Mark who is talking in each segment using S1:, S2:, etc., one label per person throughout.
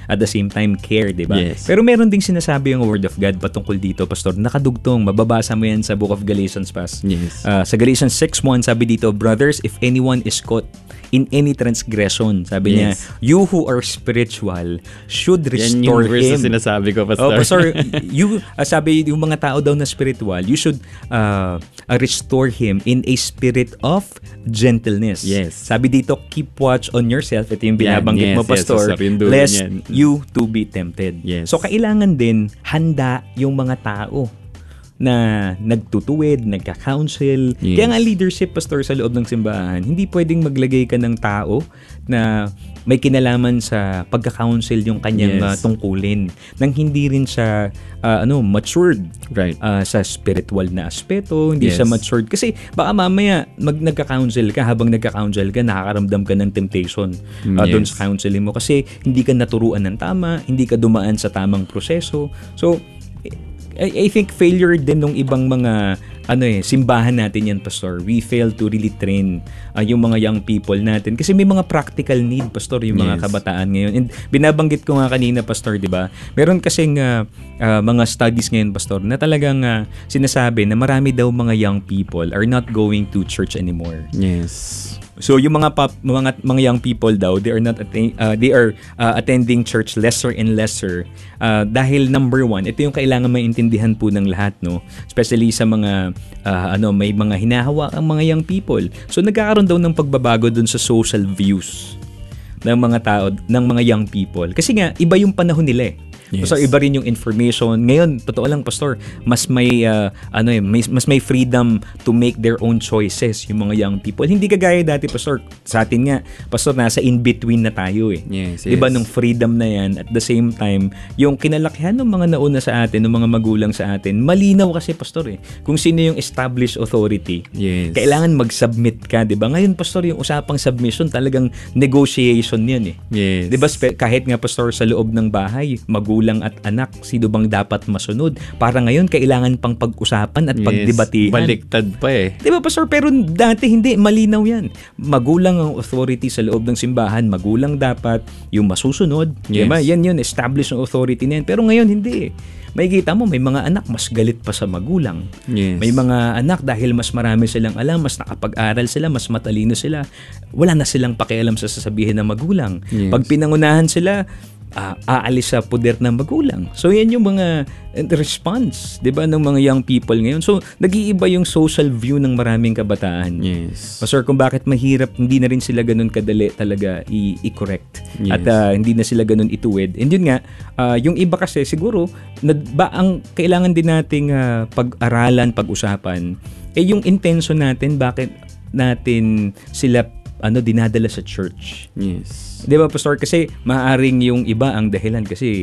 S1: at the same time care, di ba?
S2: Yes.
S1: Pero meron ding sinasabi yung Word of God patungkol dito, Pastor. Nakadugtong, mababasa mo yan sa Book of Galatians, Pas.
S2: Yes.
S1: Sa Galatians 6:1, sabi dito, brothers, if anyone is caught in any transgression, sabi niya, you who are spiritual should restore
S2: yan yung verse
S1: him.
S2: na sinasabi ko, Pastor.
S1: Oh, Pastor, sabi yung mga tao daw na spiritual, you should restore him in a spirit of gentleness.
S2: Yes.
S1: Sabi dito, keep watch on yourself. Ito yung binabanggit mo, Pastor. Lest you to be tempted.
S2: Yes.
S1: So, kailangan din handa yung mga tao na nagtutuwid, nagka-counsel.
S2: Yes.
S1: Kaya nga leadership, Pastor, sa loob ng simbahan, hindi pwedeng maglagay ka ng tao na may kinalaman sa pagka-counsel yung kanyang tungkulin nang hindi rin siya matured sa spiritual na aspeto, hindi siya matured. Kasi baka mamaya nagka-counsel ka, habang nagka-counsel ka, nakakaramdam ka ng temptation doon sa counseling mo kasi hindi ka naturuan ng tama, hindi ka dumaan sa tamang proseso. So, I think failure din ng ibang mga simbahan natin yan, Pastor. We fail to really train yung mga young people natin kasi may mga practical need, Pastor, yung mga kabataan ngayon. And binabanggit ko nga kanina, Pastor, di ba? Meron kasing mga studies ngayon, Pastor, na talagang sinasabi na marami daw mga young people are not going to church anymore.
S2: Yes.
S1: So yung mga young people daw, they are attending church lesser and lesser dahil number one, ito yung kailangan maintindihan po ng lahat, no? Especially sa mga may mga hinahawa ang mga young people. So nagkakaroon daw ng pagbabago dun sa social views ng mga tao, ng mga young people. Kasi nga iba yung panahon nila eh.
S2: Yes.
S1: So iba rin yung information. Ngayon, totoo lang, Pastor, mas may mas may freedom to make their own choices yung mga young people. Hindi kagaya dati, Pastor. Sa atin nga, Pastor, nasa in-between na tayo eh.
S2: Yes.
S1: Diba nung freedom na yan, at the same time, yung kinalakihan ng mga nauna sa atin, ng mga magulang sa atin, malinaw kasi, Pastor eh. Kung sino yung established authority, kailangan mag-submit ka, diba? Ngayon, Pastor, yung usapang submission, talagang negotiation yan eh.
S2: Yes.
S1: Diba, kahit nga, Pastor, sa loob ng bahay, magulang at anak, sino bang dapat masunod? Para ngayon, kailangan pang pag-usapan at pagdebatihan.
S2: Baliktad pa eh.
S1: Diba, Pastor? Pero dati hindi, malinaw yan. Magulang ang authority sa loob ng simbahan. Magulang dapat yung masusunod.
S2: Yes.
S1: Diba? Yan yun, established ang authority na yan. Pero ngayon, hindi eh. Makikita mo, may mga anak mas galit pa sa magulang.
S2: Yes.
S1: May mga anak dahil mas marami silang alam, mas nakapag-aral sila, mas matalino sila, wala na silang pakialam sa sasabihin ng magulang.
S2: Yes.
S1: Pag pinangunahan sila, aalis sa poder ng magulang. So, yan yung mga response, di ba, ng mga young people ngayon. So, nag-iiba yung social view ng maraming kabataan.
S2: Yes.
S1: Pastor, kung bakit mahirap, hindi na rin sila ganun kadali talaga i-correct.
S2: Yes.
S1: At hindi na sila ganun ituwid. And yun nga, yung iba kasi siguro, ang kailangan din nating pag-aralan, pag-usapan, yung intention natin, bakit natin sila dinadala sa church.
S2: Yes.
S1: 'Di ba, Pastor? Kasi maaring yung iba ang dahilan kasi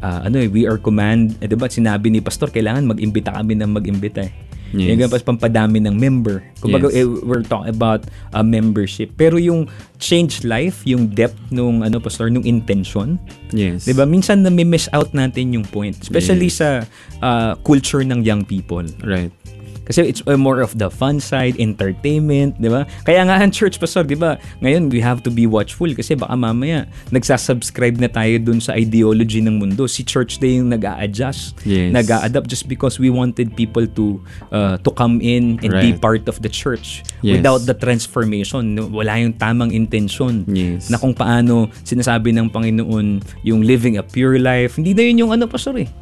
S1: we are command, 'di ba? Sinabi ni Pastor, kailangan mag-imbita kami ng mag-imbita eh.
S2: Yes.
S1: Yung pampadami ng member. Kumbaga, we're talking about membership. Pero yung change life, yung depth nung Pastor, nung intention.
S2: Yes.
S1: 'Di ba? Minsan na-miss out natin yung point, especially sa culture ng young people.
S2: Right.
S1: Kasi it's more of the fun side, entertainment, di ba? Kaya nga ang church, Pastor, di ba? Ngayon, we have to be watchful kasi baka mamaya nagsasubscribe na tayo dun sa ideology ng mundo. Si church na yung nag-a-adjust, nag-a-adapt just because we wanted people to come in and be part of the church. Without the transformation, wala yung tamang intention na kung paano sinasabi ng Panginoon yung living a pure life. Hindi na yun yung Pastor eh.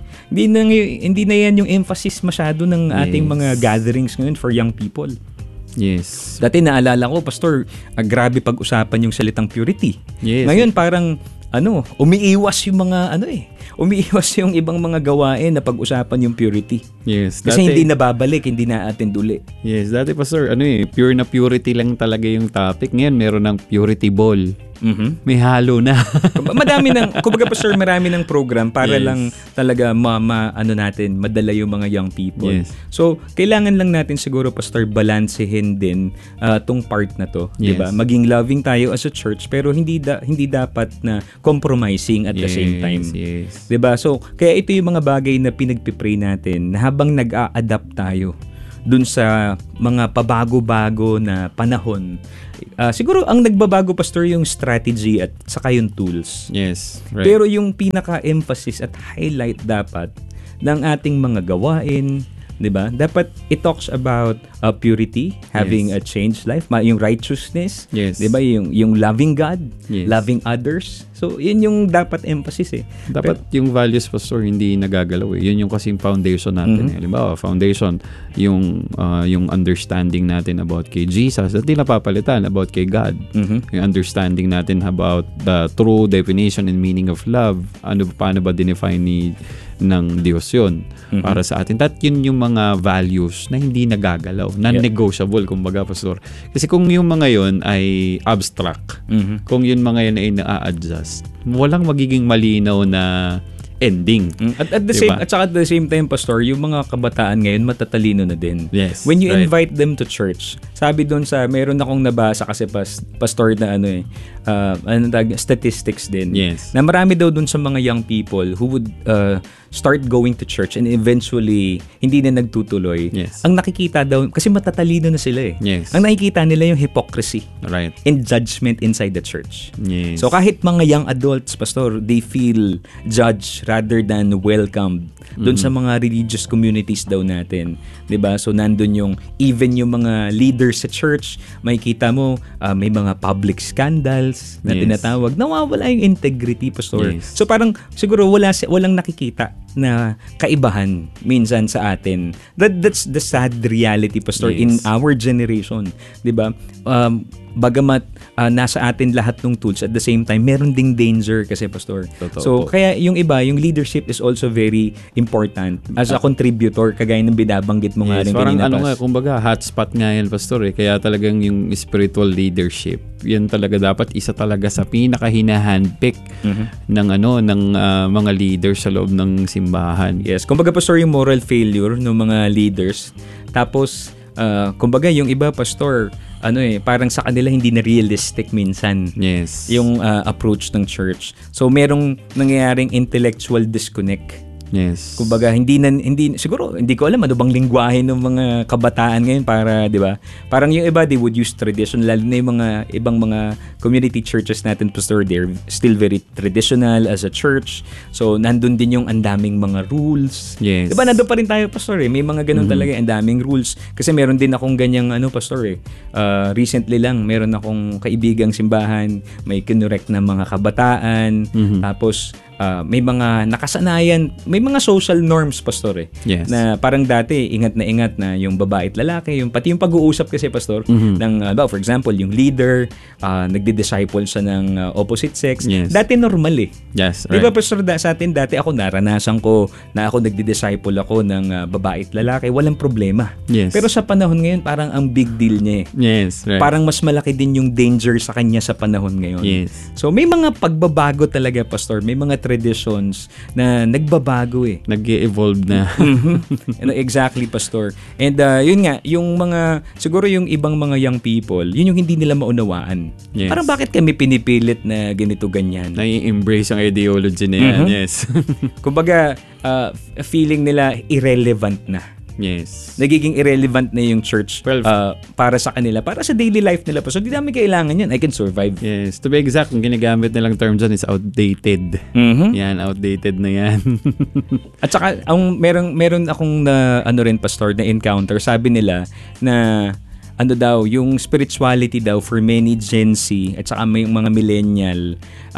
S1: Hindi na yan yung emphasis masyado ng ating mga gatherings ngayon for young people.
S2: Yes.
S1: Dati naalala ko, Pastor, grabe pag-usapan yung salitang purity.
S2: Yes.
S1: Ngayon parang umiiwas yung mga umiiwas yung ibang mga gawain na pag-usapan yung purity.
S2: Yes.
S1: Kasi hindi nababalik, hindi na-attend uli.
S2: Yes, dati, Pastor, pure na purity lang talaga yung topic. Ngayon meron ng purity ball.
S1: Mm-hmm.
S2: May halo na.
S1: Kumbaga, Pastor, marami ng program para lang talaga madala yung mga young people.
S2: Yes.
S1: So, kailangan lang natin siguro, Pastor, balansehin din tong part na to, di ba? Maging loving tayo as a church, pero hindi dapat na compromising at the same time.
S2: Yes.
S1: Di ba? So, kaya ito yung mga bagay na pinagpipray natin na habang nag-a-adapt tayo dun sa mga pabago-bago na panahon, Siguro ang nagbabago, Pastor, yung strategy at saka yung tools.
S2: Yes, right.
S1: Pero yung pinaka-emphasis at highlight dapat ng ating mga gawain, 'di ba? Dapat it talks about purity, having a changed life, yung righteousness, 'di ba? Yung loving God, loving others. So, yun yung dapat emphasis eh.
S2: Dapat yung values, Pastor, hindi nagagalaw eh. Yun yung kasing foundation natin. Halimbawa, foundation, yung understanding natin about kay Jesus at di napapalitan about kay God. Yung understanding natin about the true definition and meaning of love. Paano ba define ng Diyos yun para sa atin. At yun yung mga values na hindi nagagalaw, non-negotiable, kumbaga, Pastor. Kasi kung yung mga yun ay abstract, kung yung mga yun ay na-adjust, walang magiging malinaw na ending.
S1: At the same time, Pastor, yung mga kabataan ngayon matatalino na din.
S2: Yes,
S1: when you invite them to church, sabi doon meron akong nabasa kasi pastor na statistics din.
S2: Yes.
S1: Na marami daw doon sa mga young people who would start going to church and eventually hindi na nagtutuloy.
S2: Yes.
S1: Ang nakikita daw, kasi matatalino na sila eh.
S2: Yes.
S1: Ang nakikita nila yung hypocrisy.
S2: Right.
S1: And judgment inside the church.
S2: Yes.
S1: So kahit mga young adults, Pastor, they feel judged rather than welcomed doon sa mga religious communities daw natin. 'Di ba? So nandun even yung mga leaders sa church, makikita mo may mga public scandals na tinatawag. Nawawala yung integrity, Pastor.
S2: Yes.
S1: So parang siguro walang nakikita na kaibahan minsan sa atin. That's the sad reality, Pastor, in our generation. 'Di ba? Bagamat nasa atin lahat ng tools, at the same time meron ding danger kasi, Pastor.
S2: Totoo
S1: so
S2: po.
S1: Kaya yung leadership is also very important as a contributor, kagaya ng binabanggit mo nga rin
S2: parang
S1: kanina,
S2: kumbaga hotspot nga yan, Pastor eh. Kaya talagang yung spiritual leadership, yan talaga dapat isa talaga sa pinaka-hinahandpick ng mga leaders sa loob ng simbahan.
S1: Yes, kumbaga, Pastor, yung moral failure ng mga leaders. Tapos kumbaga yung iba, Pastor, parang sa kanila hindi na realistic minsan.
S2: Yes.
S1: Yung approach ng church. So merong nangyayaring intellectual disconnect.
S2: Yes.
S1: Kumbaga siguro hindi ko alam ano bang lengguwahe ng mga kabataan ngayon para, 'di ba? Parang yung iba, they would use tradition, lalo na yung mga ibang mga community churches natin, Pastor, they're still very traditional as a church. So nandun din yung andaming mga rules.
S2: Yes.
S1: 'Di ba? Nandun pa rin tayo, Pastor eh. May mga ganun talaga, andaming rules. Kasi meron din akong ganyang Pastor eh. Recently lang meron akong kaibigang simbahan, may kinurek na mga kabataan, tapos may mga nakasanayan, may mga social norms, Pastor eh.
S2: Yes.
S1: Na parang dati ingat na yung babae at lalaki, pati yung pag-uusap kasi, Pastor, ng for example, yung leader nagdi-disciple siya ng opposite sex.
S2: Yes.
S1: Dati normal eh.
S2: Yes,
S1: right. Di ba, Pastor, sa atin dati ako naranasan ko na ako nagdi-disciple ako ng babae at lalaki, walang problema.
S2: Yes.
S1: Pero sa panahon ngayon, parang ang big deal niya eh.
S2: Yes, right.
S1: Parang mas malaki din yung danger sa kanya sa panahon ngayon.
S2: Yes.
S1: So may mga pagbabago talaga, Pastor. May mga traditions na nagbabago eh.
S2: Nag-evolve na.
S1: Exactly, Pastor. And yun nga, yung mga, siguro yung ibang mga young people, yun yung hindi nila maunawaan.
S2: Yes.
S1: Parang bakit kami pinipilit na ganito, ganyan?
S2: Nai-embrace ang ideology na yan. Yes.
S1: Kumbaga, feeling nila irrelevant na.
S2: Yes.
S1: Nagiging irrelevant na yung church para sa kanila, para sa daily life nila. So, di namin kailangan yan. I can survive.
S2: Yes. To be exact, ang ginagamit nilang term dyan is outdated. Yan, outdated na yan.
S1: At saka, meron akong Pastor, na encounter. Sabi nila na yung spirituality daw for many Gen Z at saka may mga millennial,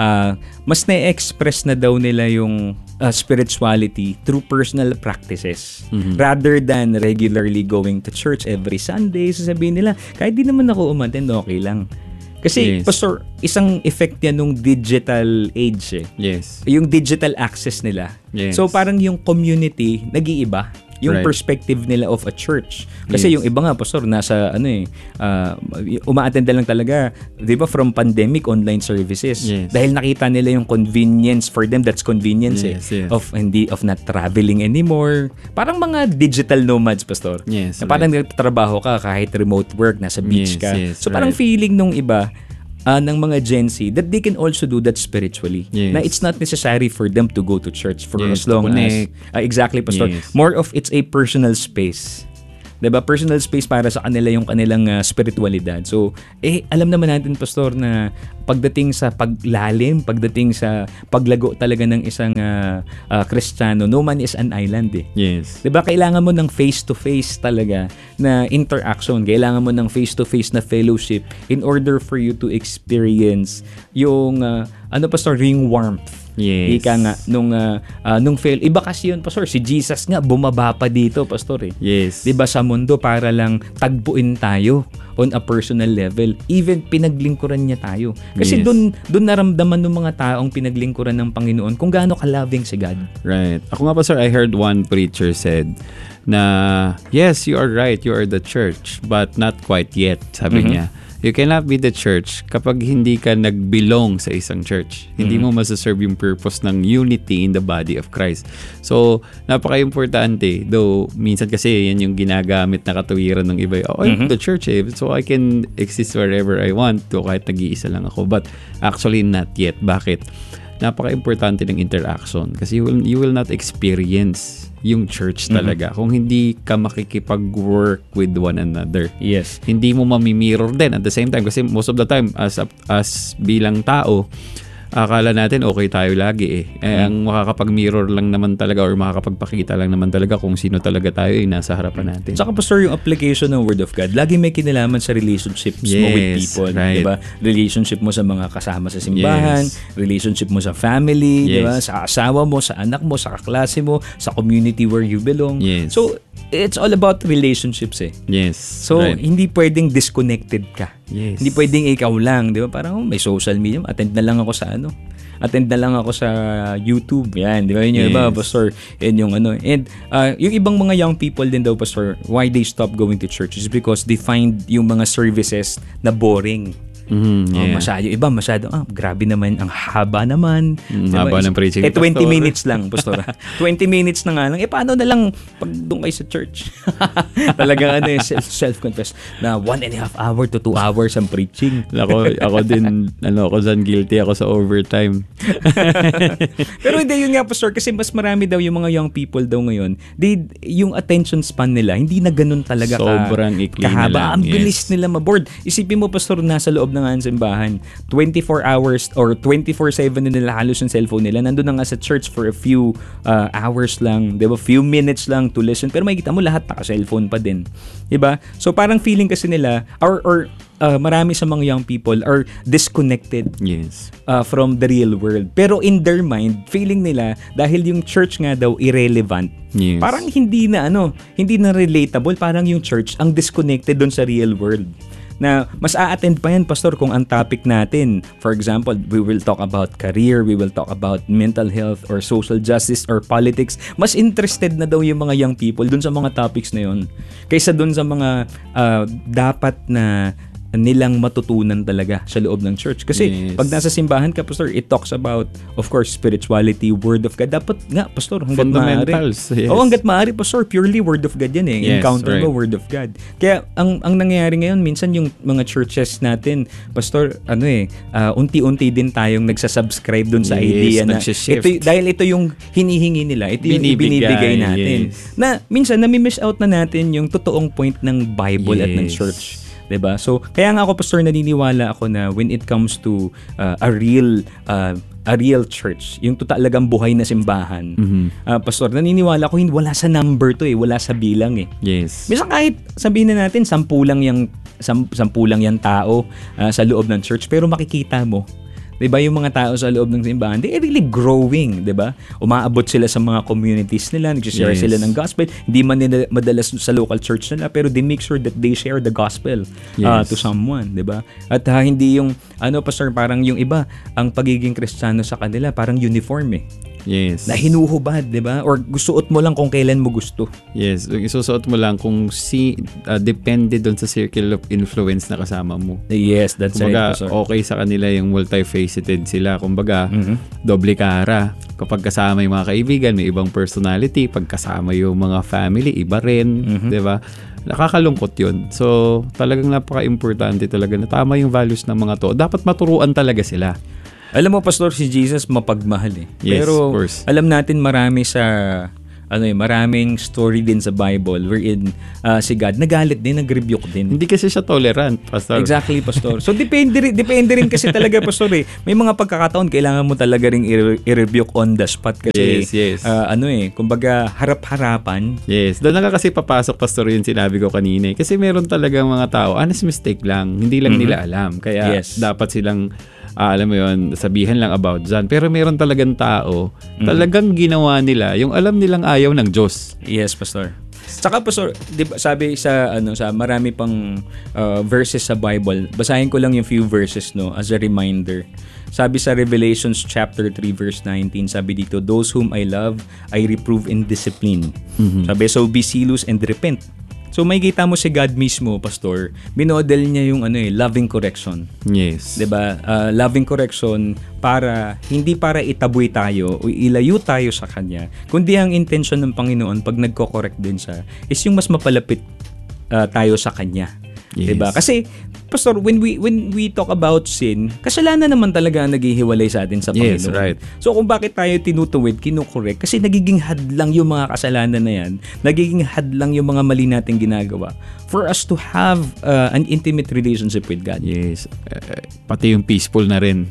S1: mas na-express na daw nila yung spirituality through personal practices rather than regularly going to church every Sunday. Sasabihin nila, kahit di naman ako umattend, okay lang. Kasi, Pastor, isang effect yan nung digital age eh.
S2: Yes.
S1: Yung digital access nila.
S2: Yes.
S1: So, parang yung community nag-iiba. Yung perspective nila of a church. Kasi yung iba nga, Pastor, nasa uma-attend lang talaga, 'di ba, from pandemic online services.
S2: Yes.
S1: Dahil nakita nila yung convenience for them, that's convenience
S2: yes.
S1: of not traveling anymore. Parang mga digital nomads, Pastor.
S2: Yes.
S1: Na parang nagtatrabaho ka kahit remote work, nasa beach ka.
S2: Yes,
S1: so parang feeling nung iba ng mga Gen Z that they can also do that spiritually.
S2: Yes.
S1: Na it's not necessary for them to go to church for as long as... exactly, Pastor.
S2: Yes.
S1: More of it's a personal space 'Diba? Personal space para sa kanila yung kanilang spiritualidad. So, alam naman natin, Pastor, na pagdating sa paglalim, pagdating sa paglago talaga ng isang Kristiyano, no man is an island eh.
S2: Yes.
S1: 'Diba? Kailangan mo ng face-to-face talaga na interaction. Kailangan mo ng face-to-face na fellowship in order for you to experience yung Pastor, yung warmth.
S2: Yes.
S1: Ika nga nung fail. Iba kasi yun, Pastor. Si Jesus nga bumaba pa dito, Pastor eh.
S2: Yes.
S1: 'Di ba sa mundo para lang tagpuin tayo on a personal level. Even pinaglingkuran niya tayo. Kasi doon naramdaman ng mga taong pinaglingkuran ng Panginoon kung gaano ka-loving si God.
S2: Right. Ako nga, Pastor, I heard one preacher said na, yes, you are right, you are the church, but not quite yet, sabi niya. You cannot be the church kapag hindi ka nag-belong sa isang church. Hindi mo masaserve yung purpose ng unity in the body of Christ. So, napaka-importante. Though, minsan kasi yan yung ginagamit na katuwiran ng iba. I'm the church so I can exist wherever I want to kahit nag-iisa lang ako. But actually, not yet. Bakit? Napaka-importante ng interaction kasi you will not experience yung church talaga kung hindi ka makikipag-work with one another.
S1: Yes.
S2: Hindi mo mamimirror din at the same time kasi most of the time as bilang tao, akala natin okay tayo lagi ang makakapag-mirror lang naman talaga or makakapagpakita lang naman talaga kung sino talaga tayo nasa harapan natin.
S1: Saka, Pastor, yung application ng Word of God, lagi may kinalaman sa relationships mo with people.
S2: Right.
S1: Diba? Relationship mo sa mga kasama sa simbahan, relationship mo sa family, diba? Sa asawa mo, sa anak mo, sa kaklase mo, sa community where you belong.
S2: Yes.
S1: So, it's all about relationships
S2: Yes.
S1: So, hindi pwedeng disconnected ka.
S2: Yes.
S1: Hindi pwedeng ikaw lang, di ba? Parang may social media, attend na lang ako sa YouTube. Yan, di ba? Yun yung iba, Pastor. Yan yung And yung ibang mga young people din daw, Pastor, why they stop going to church is because they find yung mga services na boring. Masyado, grabe naman, ang haba naman.
S2: Haba ng preaching.
S1: 20 minutes lang, Pastor. 20 minutes na nga lang. Paano na lang pag doon kayo sa church? Talagang self-confess na 1.5 hour to 2 hours ang preaching.
S2: Ako din, ako dyan, guilty ako sa overtime.
S1: Pero hindi, yun nga, Pastor, kasi mas marami daw yung mga young people daw ngayon, yung attention span nila, hindi na ganun talaga
S2: sobrang ikli na lang.
S1: Ang bilis nila maboard. Isipin mo, Pastor, nasa loob ng simbahan, 24 hours or 24/7 na nila halos yung cellphone nila. Nandun na nga sa church for a few hours lang, diba? Few minutes lang to listen. Pero makikita mo lahat naka-cellphone pa din. Diba? So parang feeling kasi nila, or marami sa mga young people are disconnected from the real world. Pero in their mind, feeling nila, dahil yung church nga daw irrelevant, parang hindi na relatable, parang yung church ang disconnected dun sa real world. Na mas a-attend pa yan, Pastor, kung ang topic natin, for example, we will talk about career, we will talk about mental health or social justice or politics. Mas interested na daw yung mga young people dun sa mga topics na yun kaysa dun sa mga dapat na nilang matutunan talaga sa loob ng church. Kasi pag nasa simbahan ka, Pastor, it talks about, of course, spirituality, Word of God. Dapat nga, Pastor, hanggat
S2: fundamentals,
S1: maaari. Hanggat maaari, Pastor, purely Word of God yan Encounter mo, Word of God. Kaya, ang nangyayari ngayon, minsan yung mga churches natin, Pastor, unti-unti din tayong nagsasubscribe dun sa idea na dahil ito yung hinihingi nila, ito yung binibigay natin. Na minsan, nami-miss out na natin yung totoong point ng Bible at ng church. Diba? So, kaya nga ako, Pastor, naniniwala ako na when it comes to a real church, yung talagang buhay na simbahan, Pastor, naniniwala ako wala sa number to wala sa bilang
S2: Yes.
S1: Minsan kahit sabihin na natin 10 lang yung tao sa loob ng church, pero makikita mo, 'di ba, yung mga tao sa loob ng simbahan, they are really growing, 'di ba? Umaabot sila sa mga communities nila, nag-share sila ng gospel. Hindi man nila madalas sa local church nila, pero they make sure that they share the gospel to someone, 'di ba? At hindi yung Pastor, parang yung iba, ang pagiging Kristiyano sa kanila parang uniform
S2: Yes.
S1: Na hinuhubad, 'di ba? Or gusuot mo lang kung kailan mo gusto.
S2: Yes, isusuot mo lang kung depende doon sa circle of influence na kasama mo.
S1: Yes, that's
S2: kumbaga,
S1: right.
S2: Okay sa kanila yung multifaceted sila. Kumbaga, doble cara. Kapag kasama yung mga kaibigan, may ibang personality. Pag kasama yung mga family, iba rin, 'di ba? Nakakalungkot yun. So, talagang napaka-importante talaga na tama yung values ng mga to. Dapat maturuan talaga sila.
S1: Alam mo, Pastor, si Jesus mapagmahal
S2: Yes,
S1: pero
S2: of course.
S1: Alam natin marami sa maraming story din sa Bible wherein si God nagalit din, nag-rebuke din.
S2: Hindi kasi siya tolerant, Pastor.
S1: Exactly, Pastor. So depende rin kasi talaga, Pastor, may mga pagkakataon kailangan mo talaga ring i-rebuke on the spot kasi
S2: yes.
S1: Kumbaga harap-harapan.
S2: Yes, doon na kasi papasok, Pastor, yung sinabi ko kanina. Kasi meron talagang mga tao, honest mistake lang, hindi lang nila alam. Kaya dapat silang alam mo yun, sabihan lang about dyan. Pero meron talagang tao, talagang ginawa nila yung alam nilang ayaw ng Diyos.
S1: Yes, Pastor. Saka, Pastor, diba, sabi sa marami pang verses sa Bible, basahin ko lang yung few verses as a reminder. Sabi sa Revelations chapter 3 verse 19, sabi dito, those whom I love, I reprove and discipline. Sabi, so be zealous and repent. So may kita mo si God mismo, Pastor, binodel niya yung loving correction.
S2: Yes.
S1: 'Di ba? Loving correction hindi para itaboy tayo o ilayo tayo sa kanya, kundi ang intention ng Panginoon pag nagko-correct din siya is yung mas mapalapit tayo sa kanya.
S2: Yes.
S1: 'Di ba? Kasi Pastor, when we talk about sin, kasalanan naman talaga ang naghihiwalay sa atin sa Panginoon.
S2: Yes, right.
S1: So kung bakit tayo tinutuwid, kinukorek, kasi nagiging hadlang yung mga kasalanan na yan, nagiging hadlang yung mga mali nating ginagawa for us to have an intimate relationship with God.
S2: Yes. Pati yung peaceful na rin.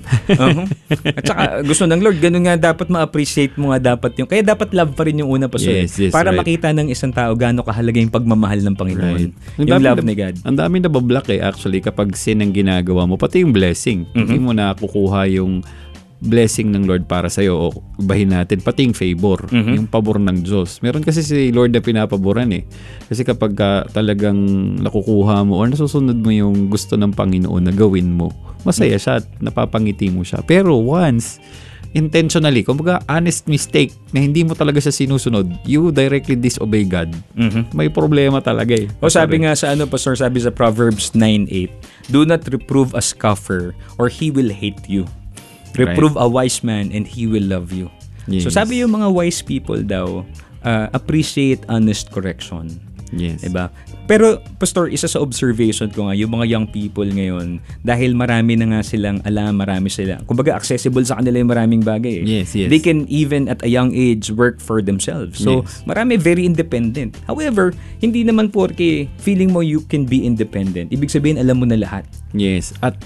S1: At saka gusto ng Lord, ganun nga dapat ma-appreciate mo nga dapat yung, kaya dapat love pa rin yung una, Pastor.
S2: Yes,
S1: para
S2: right.
S1: makita ng isang tao gaano kahalaga yung pagmamahal ng Panginoon.
S2: Right.
S1: Yung love ni God.
S2: Ang dami na bablock actually kapag sin ang ginagawa mo, pati yung blessing. Hindi mo na kukuha yung blessing ng Lord para sa'yo o bahin natin, pati yung favor, yung pabor ng Diyos. Meron kasi si Lord na pinapaboran Kasi kapag talagang nakukuha mo o nasusunod mo yung gusto ng Panginoon na gawin mo, masaya siya at napapangiti mo siya. Pero once intentionally, kumbaga honest mistake na hindi mo talaga siya sinusunod, you directly disobey God, may problema talaga
S1: O sabi nga sa Pastor, sabi sa Proverbs 9:8, do not reprove a scoffer or he will hate you. Reprove a wise man and he will love you.
S2: Yes.
S1: So sabi yung mga wise people daw, appreciate honest correction.
S2: Yes.
S1: Diba? Pero, Pastor, isa sa observation ko nga, yung mga young people ngayon, dahil marami na nga silang alam, marami sila, kumbaga accessible sa kanila yung maraming bagay.
S2: Yes.
S1: They can even at a young age work for themselves. So, marami very independent. However, hindi naman porke feeling mo you can be independent. Ibig sabihin, alam mo na lahat.
S2: Yes. At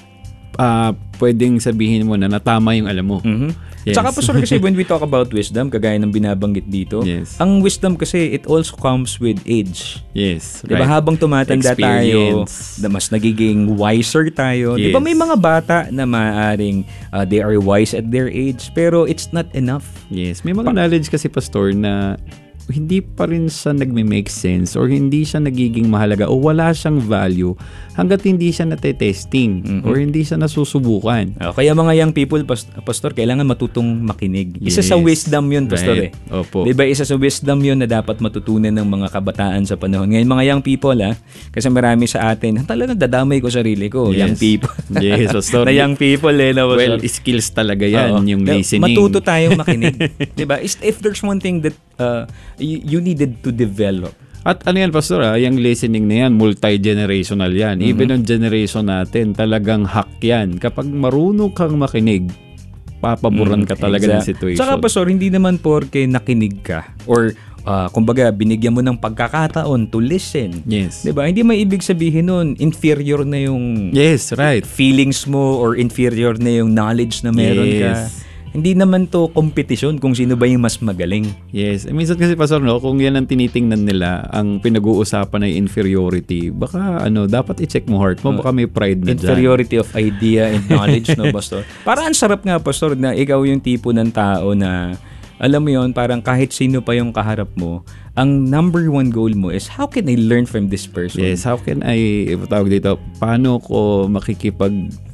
S2: pwedeng sabihin mo na natama yung alam mo. Yes.
S1: Saka Pastor, kasi when we talk about wisdom, kagaya ng binabanggit dito, ang wisdom kasi, it also comes with age.
S2: Yes.
S1: Diba, habang tumatanda tayo, mas nagiging wiser tayo.
S2: Yes.
S1: Diba may mga bata na maaaring they are wise at their age, pero it's not enough.
S2: Yes. May mga knowledge kasi, Pastor, na hindi pa rin siya nagme-make sense or hindi siya nagiging mahalaga o wala siyang value hanggat hindi siya natetesting or hindi siya nasusubukan.
S1: Kaya mga young people, Pastor, kailangan matutong makinig. Isa sa wisdom yun, Pastor.
S2: Opo.
S1: Diba, isa sa wisdom yun na dapat matutunan ng mga kabataan sa panahon. Ngayon, mga young people, kasi marami sa atin, talagang dadamay ko sarili ko, young people.
S2: Yes, Pastor.
S1: Na young people, no,
S2: well, skills talaga yan, yung listening.
S1: Matuto tayong makinig. Diba? If there's one thing that you needed to develop.
S2: At ano yan, Pastor, yung listening na yan, multi-generational yan. Even on generation natin, talagang hack yan. Kapag marunong kang makinig, papaboran ka talaga ng situation.
S1: Saka, Pastor, hindi naman porke nakinig ka or kumbaga binigyan mo ng pagkakataon to listen.
S2: Yes.
S1: 'Di ba? Hindi may ibig sabihin nun inferior na yung feelings mo or inferior na yung knowledge na meron ka. Hindi naman to kompetisyon kung sino ba yung mas magaling.
S2: Yes. Minsan kasi, Pastor, kung yan ang tinitingnan nila, ang pinag-uusapan ay inferiority, baka dapat i-check mo heart mo, baka may pride na
S1: inferiority of idea and knowledge, no, Pastor? Parang ang sarap nga, Pastor, na ikaw yung tipo ng tao na, alam mo yun, parang kahit sino pa yung kaharap mo, ang number one goal mo is, how can I learn from this person?
S2: Yes, how can I, paano ko makikipag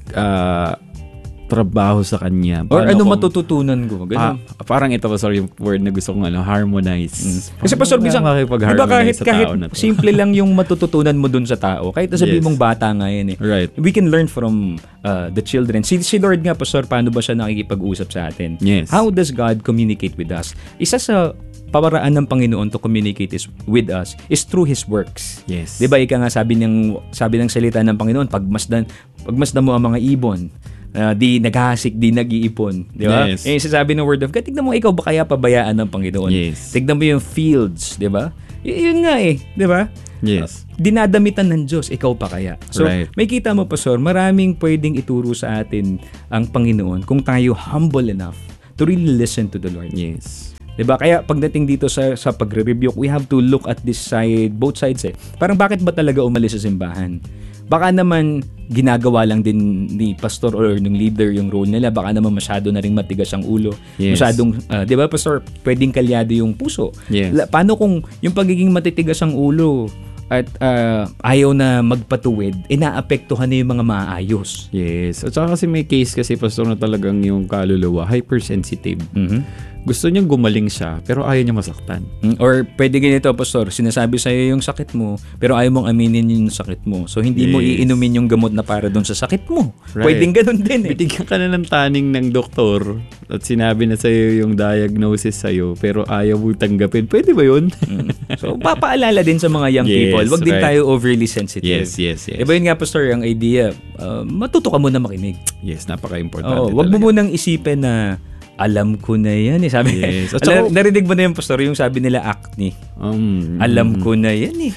S2: trabaho sa kanya.
S1: Or matututunan ko.
S2: Parang ito, Pastor, yung word na gusto kong harmonize.
S1: Kasi, Pastor, bisang, diba kahit simple lang yung matututunan mo dun sa tao, kahit sabihin mong bata nga yan
S2: Right.
S1: We can learn from the children. Si Lord nga, Pastor, paano ba siya nakikipag-usap sa atin?
S2: Yes.
S1: How does God communicate with us? Isa sa pamaraan ng Panginoon to communicate with us is through His works.
S2: Yes.
S1: Diba, ika nga sabi ng salita ng Panginoon, pagmasdan mo ang mga ibon, Di naghahasik, di nag-iipon. Di ba?
S2: Yes.
S1: Sasabi ng Word of God, tignan mo, ikaw ba kaya pabayaan ng Panginoon?
S2: Yes.
S1: Tignan mo yung fields, di ba? Yun nga di ba?
S2: Yes.
S1: Dinadamitan ng Diyos, ikaw pa kaya? So,
S2: Right.
S1: may kita mo, Pastor, maraming pwedeng ituro sa atin ang Panginoon kung tayo humble enough to really listen to the Lord.
S2: Yes.
S1: Diba? Kaya pagdating dito sa pagre-rebuke, we have to look at this side, both sides Parang bakit ba talaga umalis sa simbahan? Baka naman ginagawa lang din ni pastor or ng leader yung role nila. Baka naman masyado na rin matigas ang ulo.
S2: Yes.
S1: Masyadong, di ba pastor, pwedeng kalyado yung puso.
S2: Yes.
S1: Paano kung yung pagiging matitigas ang ulo at ayaw na magpatuwid, naapektuhan na yung mga maayos.
S2: Yes. At saka kasi may case kasi, pastor, na talagang yung kaluluwa, hypersensitive. Gusto niyang gumaling siya, pero ayaw niya masaktan.
S1: Or pwede ganito, pastor, sinasabi sa'yo yung sakit mo, pero ayaw mong aminin yung sakit mo. So, hindi mo iinumin yung gamot na para doon sa sakit mo.
S2: Right.
S1: Pwedeng ganun din
S2: Bitigyan ka na ng taning ng doktor at sinabi na sa'yo yung diagnosis sa'yo, pero ayaw mo tanggapin. Pwede ba yun?
S1: So, papaalala din sa mga young people, wag din tayo overly sensitive.
S2: Yes.
S1: Diba yun nga, pastor, ang idea, matuto ka muna makinig.
S2: Yes, napaka-importante talaga.
S1: Wag mo munang isipin na alam ko na yan Sabi,
S2: yes.
S1: narinig mo na yung pastor, yung sabi nila acne. Alam ko na yan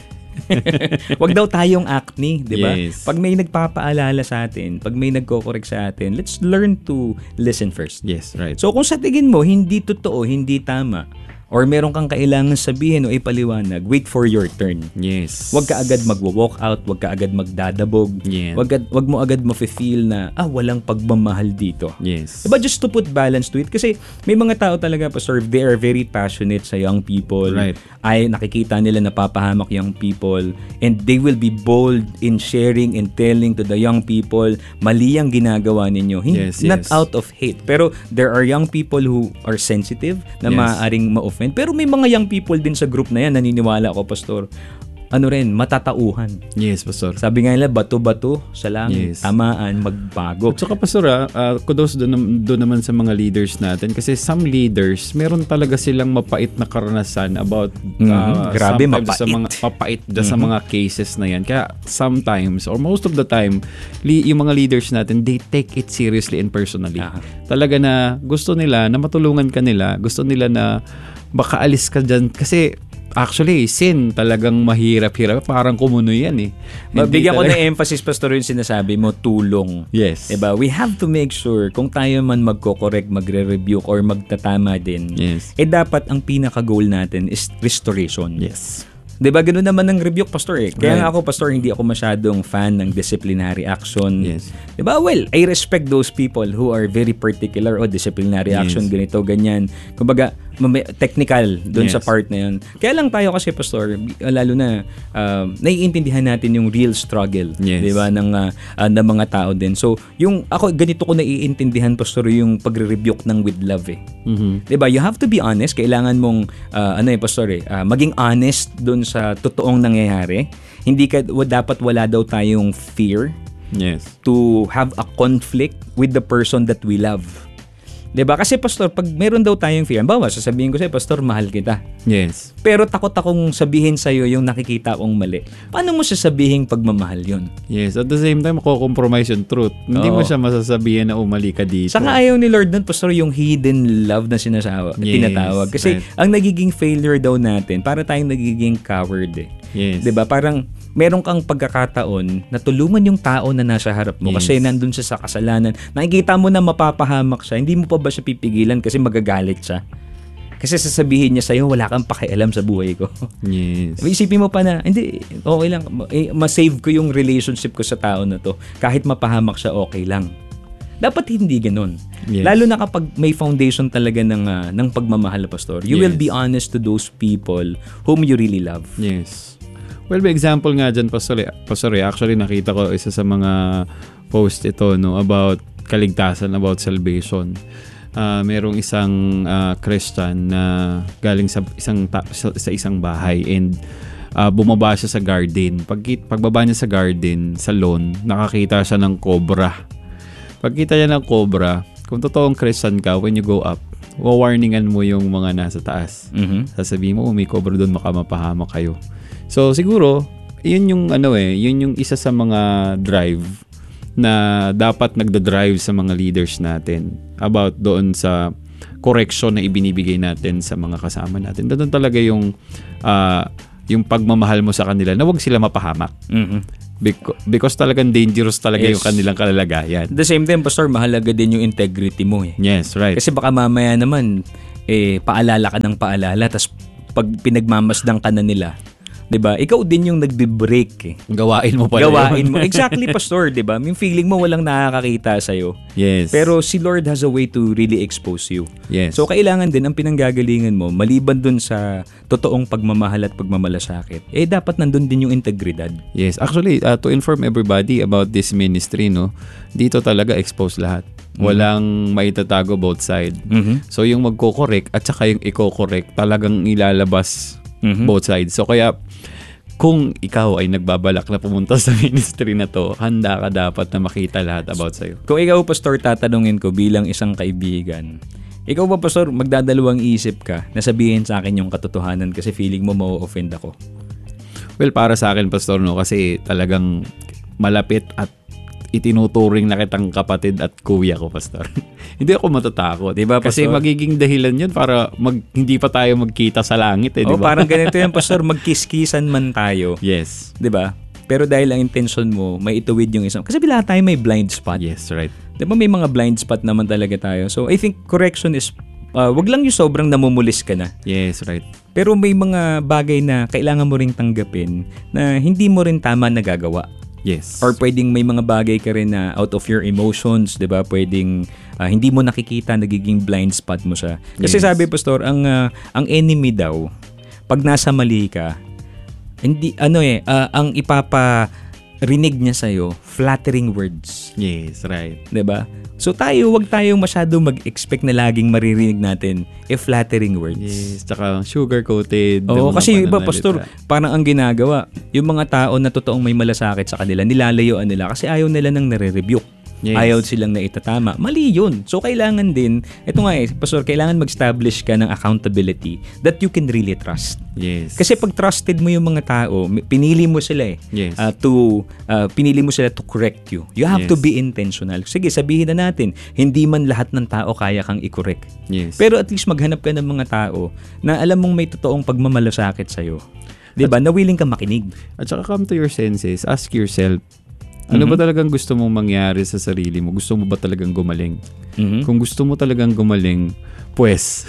S1: Wag daw tayong acne, di ba?
S2: Yes.
S1: Pag may nagpapaalala sa atin, pag may nagko-correct sa atin, let's learn to listen first.
S2: Yes, right.
S1: So kung sa tingin mo, hindi totoo, hindi tama, or meron kang kailangan sabihin o ipaliwanag, wait for your turn.
S2: Yes.
S1: Wag ka agad magwo-walk out, wag ka agad magdadabog.
S2: Yeah.
S1: Wag mo agad mafe-feel na walang pagmamahal dito.
S2: Yes.
S1: Diba, just to put balance to it, kasi may mga tao talaga, pastor, they are very passionate sa young people.
S2: Right.
S1: Ay nakikita nila napapahamak young people, and they will be bold in sharing and telling to the young people mali ang ginagawa ninyo. Not out of hate, pero there are young people who are sensitive na maaaring ma-offend. Pero may mga young people din sa group na yan, naniniwala ako, pastor, matatauhan.
S2: Yes, pastor.
S1: Sabi nga nila, bato-bato sa langit, tamaan, magbago.
S2: At saka, pastor, kudos doon naman sa mga leaders natin, kasi some leaders, meron talaga silang mapait na karanasan about
S1: grabe, mapait.
S2: sa mga mapait sa mga cases na yan. Kaya sometimes, or most of the time, yung mga leaders natin, they take it seriously and personally. Talaga na gusto nila na matulungan ka nila, gusto nila na baka alis ka dyan. Kasi actually, sin talagang mahirap-hirap. Parang kumuno yan
S1: Bigyan ko ng emphasis, pastor, yung sinasabi mo, tulong.
S2: Yes.
S1: Diba? We have to make sure kung tayo man magko-correct, magre-rebuke, or magtatama din, dapat ang pinaka-goal natin is restoration.
S2: Yes.
S1: Diba, ganoon naman ng rebuke, pastor Kaya nga ako, pastor, hindi ako masyadong fan ng disciplinary action.
S2: Yes.
S1: Diba? Well, I respect those people who are very particular, disciplinary action, ganito, ganyan. Kumbaga, technical doon sa part na yun. Kaya lang tayo kasi, pastor, lalo na naiintindihan natin yung real struggle, diba, ng mga tao din. So, yung ako, ganito ko naiintindihan, pastor, yung pagre-rebuke ng with love Diba? You have to be honest. Kailangan mong pastor maging honest doon sa totoong nangyayari. Hindi dapat wala daw tayong fear to have a conflict with the person that we love. Diba? Kasi, pastor, pag meron daw tayong fear, bawa, sasabihin ko sa'yo, pastor, mahal kita.
S2: Yes.
S1: Pero takot akong sabihin sa'yo yung nakikita kong mali. Paano mo sasabihin pagmamahal yun?
S2: Yes. At the same time, mako-compromise yung truth. Hindi mo siya masasabihin na umali ka dito.
S1: Saka ayaw ni Lord nun, pastor, yung hidden love na tinatawag. Kasi ang nagiging failure daw natin, para tayong nagiging coward
S2: Yes.
S1: Diba? Parang meron kang pagkakataon na tulungan yung tao na nasa harap mo kasi nandun siya sa kasalanan. Nakikita mo na mapapahamak siya, hindi mo pa ba siya pipigilan kasi magagalit siya? Kasi sasabihin niya sa'yo, wala kang pakialam sa buhay ko.
S2: Yes.
S1: Isipin mo pa na, hindi, okay lang. Ma-save ko yung relationship ko sa tao na to. Kahit mapahamak siya, okay lang. Dapat hindi ganun.
S2: Yes.
S1: Lalo na kapag may foundation talaga ng pagmamahal, pastor. You will be honest to those people whom you really love.
S2: Yes. Well, may example nga dyan, Pastor, actually nakita ko isa sa mga post ito about kaligtasan, about salvation. Merong isang Christian na galing sa isang bahay and bumaba siya sa garden. Pagbaba niya sa garden, sa lawn, nakakita siya ng cobra. Pagkita niya ng cobra, kung totoong Christian ka, when you go up, warningan mo yung mga nasa taas. Sasabihin mo, may cobra doon, mapahamak kayo. So siguro, yun yung yun yung isa sa mga drive na dapat nagda-drive sa mga leaders natin about doon sa correction na ibinibigay natin sa mga kasama natin. Doon talaga yung pagmamahal mo sa kanila na wag sila mapahamak. Because talagang dangerous talaga yung kanilang kalalagayan.
S1: At the same time, Pastor, mahalaga din yung integrity mo eh.
S2: Yes, right.
S1: Kasi baka mamaya naman, paalala ka ng paalala, tapos pag pinagmamasdang ka na nila, 'di ba? Ikaw din yung nagbe-break eh.
S2: Gawain mo pala.
S1: Gawain mo. Exactly, Pastor, 'di ba? Yung feeling mo walang nakakakita sa iyo.
S2: Yes.
S1: Pero si Lord has a way to really expose you.
S2: Yes.
S1: So kailangan din ang pinanggagalingan mo maliban dun sa totoong pagmamahal at pagmamalasakit. Dapat nandun din yung integridad.
S2: Yes. Actually, to inform everybody about this ministry, no, dito talaga expose lahat. Walang maitatago both side. So yung magko-correct at saka yung i-correct talagang ilalabas both sides. So kaya kung ikaw ay nagbabalak na pumunta sa ministry na to, handa ka dapat na makita lahat about sa'yo.
S1: Kung ikaw, Pastor, tatanungin ko bilang isang kaibigan, ikaw ba, Pastor, magdadalawang isip ka na sabihin sa akin yung katotohanan kasi feeling mo ma-offend ako?
S2: Well, para sa akin, Pastor, no, kasi talagang malapit at itinuturing na kitang kapatid at kuya ko, Pastor. Hindi ako matatakot.
S1: Diba,
S2: kasi magiging dahilan yun para hindi pa tayo magkita sa langit. Diba?
S1: Parang ganito yan, Pastor. Magkiskisan man tayo.
S2: Yes.
S1: Diba? Pero dahil ang intention mo, may ituwid yung isang. Kasi bila tayo may blind spot.
S2: Yes, right.
S1: Diba may mga blind spot naman talaga tayo. So, I think correction is, wag lang yung sobrang namumulis ka na.
S2: Yes, right.
S1: Pero may mga bagay na kailangan mo ring tanggapin na hindi mo rin tama nagagawa.
S2: Yes.
S1: Or pwedeng may mga bagay ka rin na out of your emotions, 'di ba? Pwedeng hindi mo nakikita, nagiging blind spot mo siya. Kasi sabi, Pastor, ang enemy daw pag nasa mali ka, hindi ang ipaparinig niya sa iyo, flattering words.
S2: Yes, right.
S1: 'Di ba? So wag tayong masyado mag-expect na laging maririnig natin flattering words.
S2: Yes, tsaka sugar-coated.
S1: Oo, kasi yung iba, Pastor, parang ang ginagawa, yung mga tao na totoong may malasakit sa kanila, nilalayuan nila kasi ayaw nila nang nare-rebuke. Yes. Ayaw silang naitatama. Mali yun. So, kailangan din, ito nga Pastor, kailangan mag-establish ka ng accountability that you can really trust.
S2: Yes.
S1: Kasi pag trusted mo yung mga tao, pinili mo sila
S2: yes.
S1: Pinili mo sila to correct you. You have to be intentional. Sige, sabihin na natin, hindi man lahat ng tao kaya kang i-correct.
S2: Yes.
S1: Pero at least maghanap ka ng mga tao na alam mong may totoong pagmamalasakit sa'yo. Diba? Na willing kang makinig.
S2: At saka come to your senses. Ask yourself, ano ba talagang gusto mong mangyari sa sarili mo? Gusto mo ba talagang gumaling? Kung gusto mo talagang gumaling, pues,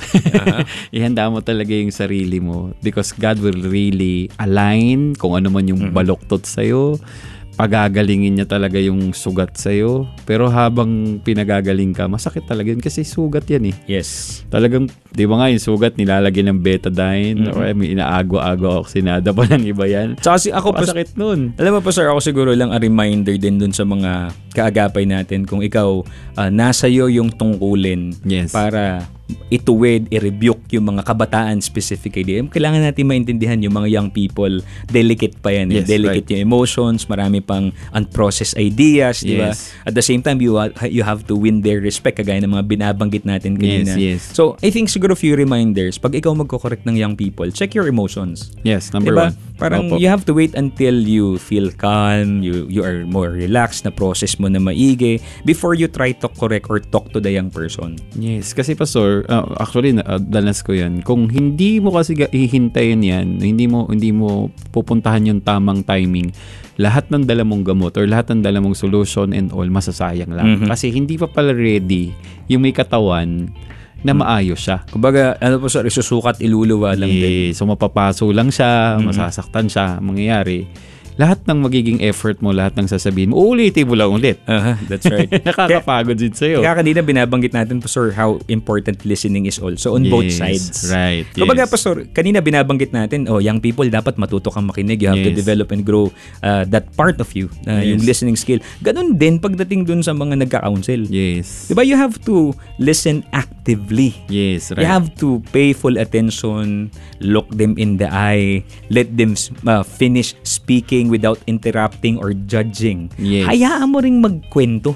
S2: ihanda mo talaga yung sarili mo because God will really align kung ano man yung baluktot sa'yo. Pagagalingin niya talaga yung sugat sa'yo. Pero habang pinagagaling ka, masakit talaga yun kasi sugat yan eh.
S1: Yes.
S2: Talagang, di ba nga yung sugat, nilalagyan ng betadine or may inaagwa-agwa oksinada pa ng iba yan.
S1: Tsaka ako,
S2: masakit nun.
S1: Alam mo pa, sir, ako siguro lang a reminder din dun sa mga kaagapay natin kung ikaw nasa iyo yung tungkulin para ituwid, i-rebuke yung mga kabataan specifically. Kailangan natin maintindihan yung mga young people, delicate pa yan. Delicate yung emotions, marami pang unprocessed ideas, di ba? At the same time, you have to win their respect, kagaya ng mga binabanggit natin kanina. So, I think siguro few reminders, pag ikaw magko-correct ng young people, check your emotions.
S2: Yes, number
S1: diba?
S2: one.
S1: Parang you have to wait until you feel calm, you are more relaxed, na process mo na maigi before you try to correct or talk to the young person.
S2: Yes, kasi Pastor, actually danas ko 'yan. Kung hindi mo kasi hihintayin 'yan, hindi mo pupuntahan yung tamang timing, lahat ng dala mong gamot or lahat ng dala mong solution and all masasayang lang. Kasi hindi pa pala ready yung may katawan na maayos siya.
S1: Kumbaga, po sir, isusukat, iluluwa lang din.
S2: So mapapaso lang siya, masasaktan siya, mangyayari. Lahat ng magiging effort mo, lahat ng sasabihin mo, uulitin mo lang ulit.
S1: That's right.
S2: Nakakapagod din sa'yo.
S1: Kaya kanina binabanggit natin, Pastor, how important listening is also on both sides.
S2: Right.
S1: Kumbaga, Pastor, kanina binabanggit natin, young people, dapat matuto kang makinig. You have to develop and grow that part of you, yung listening skill. Ganun din pagdating dun sa mga nagka-counsel.
S2: Yes.
S1: Diba, you have to listen actively.
S2: Yes, right.
S1: You have to pay full attention, look them in the eye, let them finish speaking without interrupting or judging.
S2: Yes.
S1: Hayaan mo ring magkwento.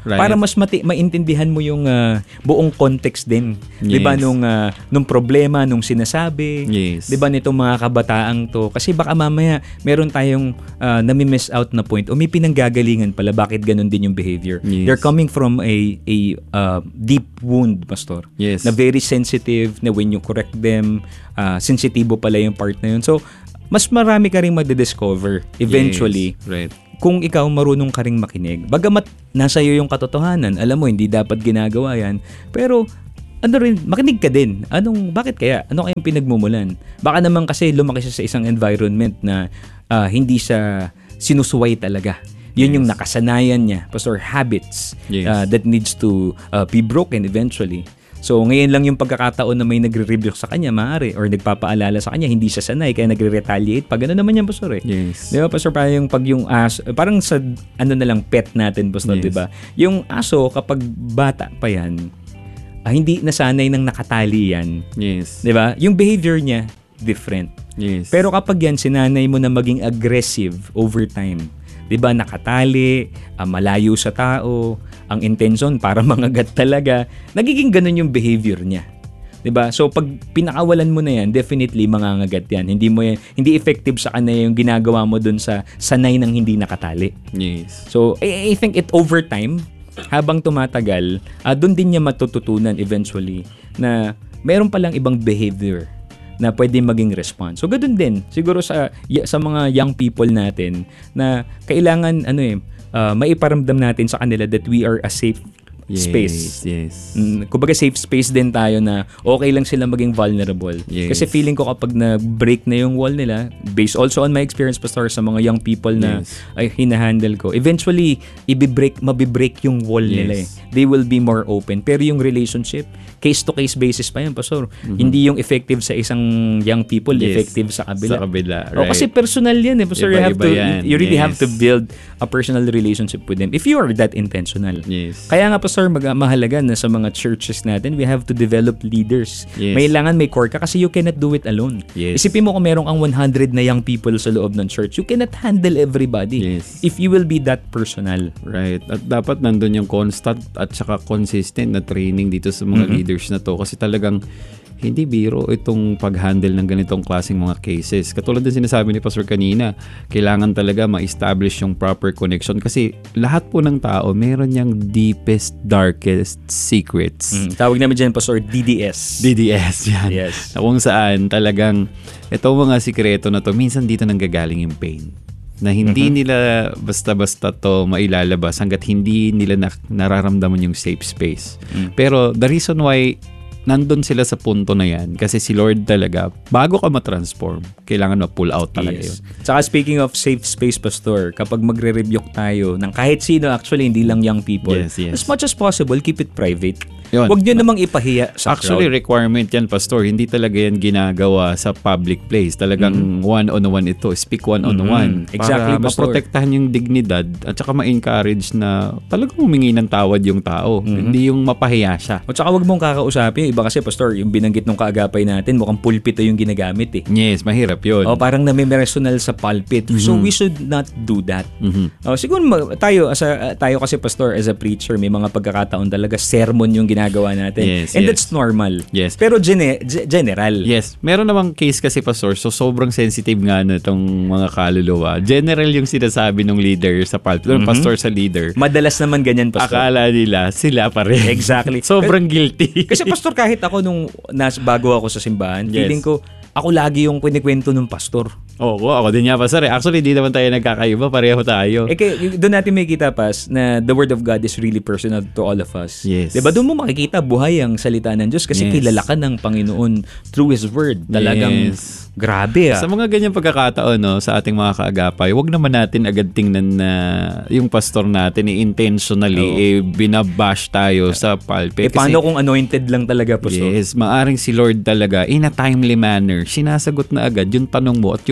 S2: Right.
S1: Para mas maintindihan mo yung buong context din.
S2: Yes.
S1: 'Di ba nung problema nung sinasabi?
S2: Yes.
S1: 'Di ba nitong mga kabataang to? Kasi baka mamaya meron tayong nami-miss out na point o may pinanggagalingan pala bakit ganun din yung behavior.
S2: Yes.
S1: They're coming from a deep wound, pastor.
S2: Yes.
S1: Na very sensitive, na when you correct them, sensitibo pala yung part na yun. So, mas marami ka rin madidiscover eventually.
S2: Yes. Right.
S1: Kung ikaw marunong ka ring makinig. Bagamat nasa iyo yung katotohanan, alam mo hindi dapat ginagawa yan, pero makinig ka din. Bakit kaya? Ano kayang pinagmumulan? Baka naman kasi lumaki siya sa isang environment na hindi siya sinusuway talaga. Yun yung nakasanayan niya, pastor, habits that needs to be broken eventually. So, ngayon lang yung pagkakataon na may nagre-rebuke sa kanya, maaari, or nagpapaalala sa kanya, hindi siya sanay, kaya nagre-retaliate. Pag ano naman yan, pastor, eh.
S2: Yes.
S1: Di ba, pastor, parang pag yung aso, parang sa, na lang, pet natin, pastor, di ba? Yung aso, kapag bata pa yan, hindi nasanay ng nakatali yan.
S2: Yes.
S1: Di ba? Yung behavior niya, different.
S2: Yes.
S1: Pero kapag yan, sinanay mo na maging aggressive over time, di ba, nakatali, malayo sa tao, ang intention para mangagat talaga, nagiging ganun yung behavior niya. 'Di ba? So pag pinakawalan mo na yan, definitely mangangagat yan. Hindi effective sa kanya yung ginagawa mo dun sa sanay ng hindi nakatali.
S2: Yes.
S1: So I think over time, habang tumatagal, dun din niya matututunan eventually na mayroon palang ibang behavior na pwede maging response. So ganoon din siguro sa mga young people natin na kailangan maiparamdam natin sa kanila that we are a safe space.
S2: Yes.
S1: Kumbaga safe space din tayo na okay lang sila maging vulnerable.
S2: Yes.
S1: Kasi feeling ko kapag na-break na yung wall nila, based also on my experience, pastor, sa mga young people na ay hinahandle ko, eventually mabibreak yung wall nila eh. They will be more open. Pero yung relationship, case-to-case basis pa yan, pastor. Hindi yung effective sa isang young people, effective sa kabila.
S2: Sa kabila, right.
S1: Kasi personal yan eh, pastor. You really have to build a personal relationship with them if you are that intentional.
S2: Yes.
S1: Kaya nga, pastor, mahalaga na sa mga churches natin, we have to develop leaders.
S2: Yes.
S1: Kailangan may core ka kasi you cannot do it alone.
S2: Yes.
S1: Isipin mo kung merong ang 100 na young people sa loob ng church, you cannot handle everybody.
S2: Yes.
S1: If you will be that personal.
S2: Right. At dapat nandun yung constant at saka consistent na training dito sa mga leaders na to kasi talagang hindi biro itong pag-handle ng ganitong klaseng mga cases. Katulad din sinasabi ni Pastor kanina, kailangan talaga ma-establish yung proper connection kasi lahat po ng tao meron niyang deepest, darkest secrets.
S1: Tawag namin dyan, Pastor, DDS.
S2: DDS, yan.
S1: Yes.
S2: Na kung saan talagang itong mga sikreto na to, minsan dito nanggagaling yung pain. Na hindi nila basta-basta to mailalabas hanggat hindi nila nararamdaman yung safe space. Pero the reason why nandun sila sa punto na yan kasi si Lord talaga, bago ka ma-transform, kailangan ma-pull out talaga yun.
S1: Tsaka speaking of safe space, pastor, kapag magre-rebuke tayo ng kahit sino, actually hindi lang young people, as much as possible, keep it private.
S2: Yun.
S1: Huwag nyo namang ipahiya sa
S2: actually,
S1: crowd.
S2: requirement yan, pastor. Hindi talaga yan ginagawa sa public place. Talagang one-on-one ito. Speak one-on-one.
S1: Exactly,
S2: para
S1: pastor.
S2: maprotektahan yung dignidad at saka ma-encourage na talagang humingi ng tawad yung tao. Hindi yung mapahiya siya.
S1: At saka huwag mong kakausapin. Iba kasi, pastor, yung binanggit ng kaagapay natin, mukhang pulpito yung ginagamit eh.
S2: Yes, mahirap yun.
S1: O parang namimersonal sa pulpit. So we should not do that. Siguro tayo kasi, pastor, as a preacher, may mga pagkakataon talaga sermon yung ginagawa natin.
S2: Yes,
S1: And that's normal.
S2: Yes.
S1: Pero general.
S2: Yes. Meron namang case kasi, pastor, so sobrang sensitive nga na itong mga kaluluwa. General yung sinasabi ng leader sa pulpit. Pastor sa leader.
S1: Madalas naman ganyan, pastor.
S2: Akala nila sila pa rin.
S1: Exactly.
S2: Sobrang guilty.
S1: Kasi, pastor, kahit ako nung bago ako sa simbahan, feeling ko, ako lagi yung kwento ng pastor.
S2: Oo, ako din nga, pastor. Actually, di naman tayo nagkakaiba. Pareho tayo.
S1: Doon natin may kita, pas, na the Word of God is really personal to all of us.
S2: Yes.
S1: Diba? Doon mo makikita buhay ang salita ng Diyos kasi kilala ka ng Panginoon through His Word. Talagang grabe
S2: Sa mga ganyang pagkakataon, no, sa ating mga kaagapay, wag naman natin agad tingnan na yung pastor natin intentionally binabash tayo sa pulpit.
S1: Paano kung anointed lang talaga, pastor?
S2: Yes, maaring si Lord talaga in a timely manner, sinasagot na agad yung tanong mo at yung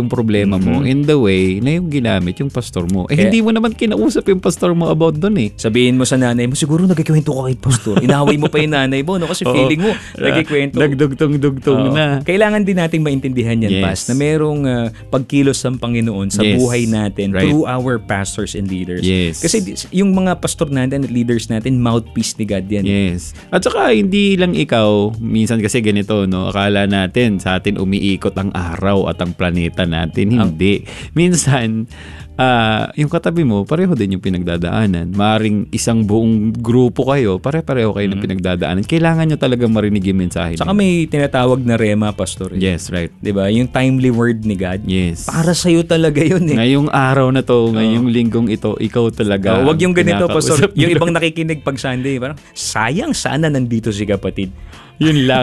S2: ang problema mo in the way na yung ginamit yung pastor mo. Hindi mo naman kinausap yung pastor mo about doon eh.
S1: Sabihin mo sa nanay mo, siguro nagkikwento ka kay pastor. Inaway mo pa yung nanay mo, no? Kasi feeling mo, nagkikwento.
S2: Nagdugtong-dugtong na.
S1: Kailangan din nating maintindihan yan, Pas, na merong pagkilos ng Panginoon sa buhay natin through our pastors and leaders. Kasi yung mga pastor natin at leaders natin, mouthpiece ni God yan.
S2: At saka, hindi lang ikaw, minsan kasi ganito, no? Akala natin, sa atin umiikot ang araw at ang planeta natin. Hindi. Minsan, yung katabi mo, pareho din yung pinagdadaanan. Maaring isang buong grupo kayo, pare-pareho kayo ng pinagdadaanan. Kailangan nyo talagang marinig yung mensahe.
S1: Saka may tinatawag na rema, pastor.
S2: Yes, right.
S1: Diba? Yung timely word ni God.
S2: Yes.
S1: Para sa'yo talaga yun eh.
S2: Ngayong araw na to, ngayong linggong ito, ikaw talaga.
S1: Wag yung ganito, pastor. Yung ibang nakikinig pag Sunday, parang, sayang sana nandito si kapatid.
S2: Yun lang.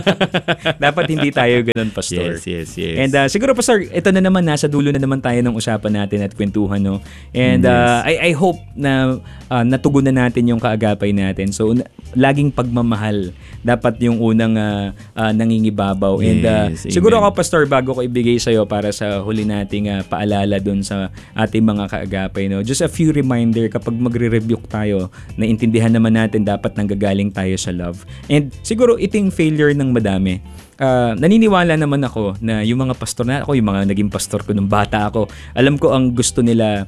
S1: Dapat hindi tayo ganun, pastor.
S2: Yes.
S1: And siguro, pastor, ito na naman, nasa dulo na naman tayo ng usapan natin at kwentuhan, no? And I hope na natugunan natin yung kaagapay natin. So, laging pagmamahal. Dapat yung unang nangingibabaw. And siguro ako, pastor, bago ko ibigay sa'yo para sa huli nating paalala dun sa ating mga kaagapay, no? Just a few reminder kapag magre-rebuke tayo, na intindihan naman natin dapat nanggagaling tayo sa love. And siguro, iting failure ng madami. Naniniwala naman ako na yung mga pastor na ako, yung mga naging pastor ko nung bata ako, alam ko ang gusto nila,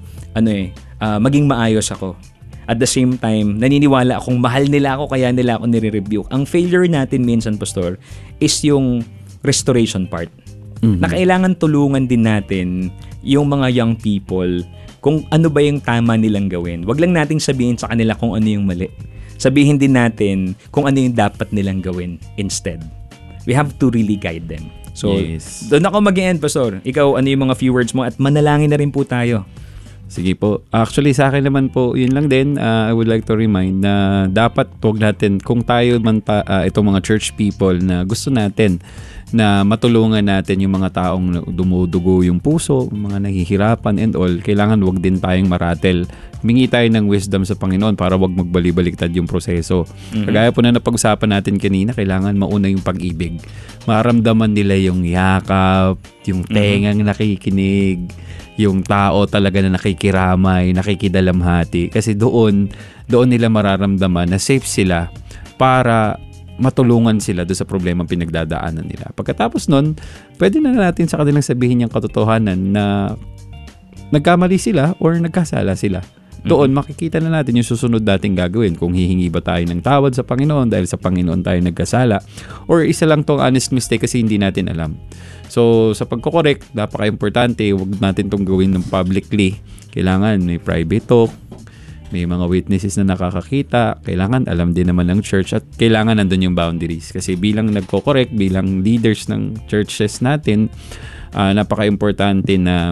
S1: maging maayos ako. At the same time, naniniwala akong mahal nila ako, kaya nila ako nire-rebuke. Ang failure natin minsan, pastor, is yung restoration part. Na kailangan tulungan din natin yung mga young people kung ano ba yung tama nilang gawin. Wag lang nating sabihin sa kanila kung ano yung mali. Sabihin din natin kung ano yung dapat nilang gawin instead. We have to really guide them. So, doon ako mag-end, pastor. Ikaw, ano yung mga few words mo? At manalangin na rin po tayo.
S2: Sige po. Actually, sa akin naman po, yun lang din. I would like to remind na dapat huwag natin, kung tayo man pa, itong mga church people na gusto natin na matulungan natin yung mga taong dumudugo yung puso, mga nahihirapan and all, kailangan wag din tayong maratel. Humingi tayo ng wisdom sa Panginoon para wag magbali-baliktad yung proseso. Kagaya po na napag-usapan natin kanina, kailangan mauna yung pag-ibig. Maramdaman nila yung yakap, yung tengang nakikinig, yung tao talaga na nakikiramay, nakikidalamhati. Kasi doon nila mararamdaman na safe sila para matulungan sila doon sa problema pinagdadaanan nila. Pagkatapos nun, pwede na natin sa kanilang sabihin yung katotohanan na nagkamali sila or nagkasala sila. Doon, makikita na natin yung susunod nating gagawin. Kung hihingi ba tayo ng tawad sa Panginoon dahil sa Panginoon tayo nagkasala, or isa lang tong honest mistake kasi hindi natin alam. So, sa pagko-correct, napaka-importante, huwag natin tong gawin ng publicly. Kailangan may private talk, may mga witnesses na nakakakita, kailangan alam din naman ng church at kailangan nandun yung boundaries. Kasi bilang nagko-correct, bilang leaders ng churches natin, napaka-importante na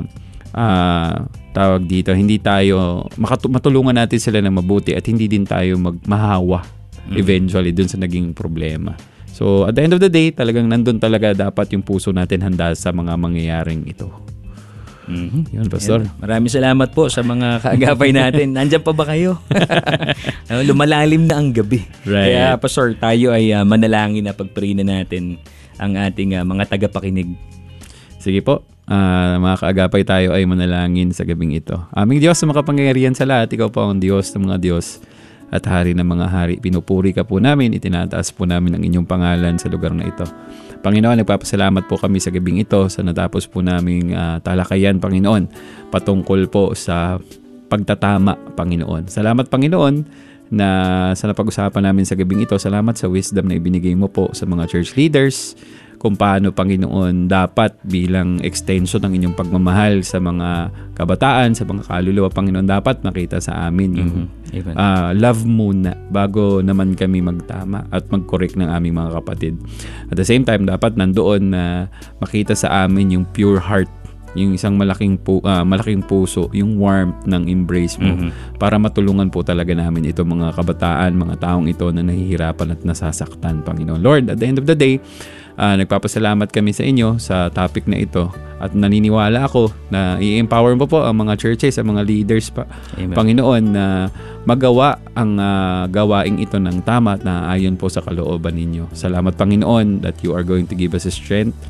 S2: tawag dito, hindi tayo matulungan natin sila na mabuti at hindi din tayo mahawa eventually dun sa naging problema. So at the end of the day, talagang nandun talaga dapat yung puso natin handa sa mga mangyayaring ito. Yun, pastor.
S1: Maraming salamat po sa mga kaagapay natin. Nandiyan pa ba kayo? Lumalalim na ang gabi.
S2: Right.
S1: Kaya, pastor, tayo ay manalangin na pag-pray na natin ang ating mga tagapakinig.
S2: Sige po. Mga kaagapay, tayo ay manalangin sa gabing ito. Aming Diyos na makapangyarihan sa lahat, ikaw po ang Diyos ng mga Diyos at Hari ng mga hari. Pinupuri ka po namin, itinataas po namin ang inyong pangalan sa lugar na ito. Panginoon, nagpapasalamat po kami sa gabing ito sa natapos po naming talakayan, Panginoon, patungkol po sa pagtatama, Panginoon. Salamat, Panginoon, na sa napag-usapan namin sa gabing ito. Salamat sa wisdom na ibinigay mo po sa mga church leaders, kung paano, Panginoon, dapat bilang extension ng inyong pagmamahal sa mga kabataan, sa mga kaluluwa, Panginoon, dapat makita sa amin yung love muna bago naman kami magtama at mag-correct ng aming mga kapatid. At the same time, dapat nandoon na makita sa amin yung pure heart, yung isang malaking puso, yung warmth ng embrace mo para matulungan po talaga namin itong mga kabataan, mga taong ito na nahihirapan at nasasaktan, Panginoon. Lord, at the end of the day, nagpapasalamat kami sa inyo sa topic na ito at naniniwala ako na i-empower mo po ang mga churches, ang mga leaders pa, Panginoon, na magawa ang gawaing ito ng tama na ayon po sa kalooban ninyo. Salamat, Panginoon, that you are going to give us a strength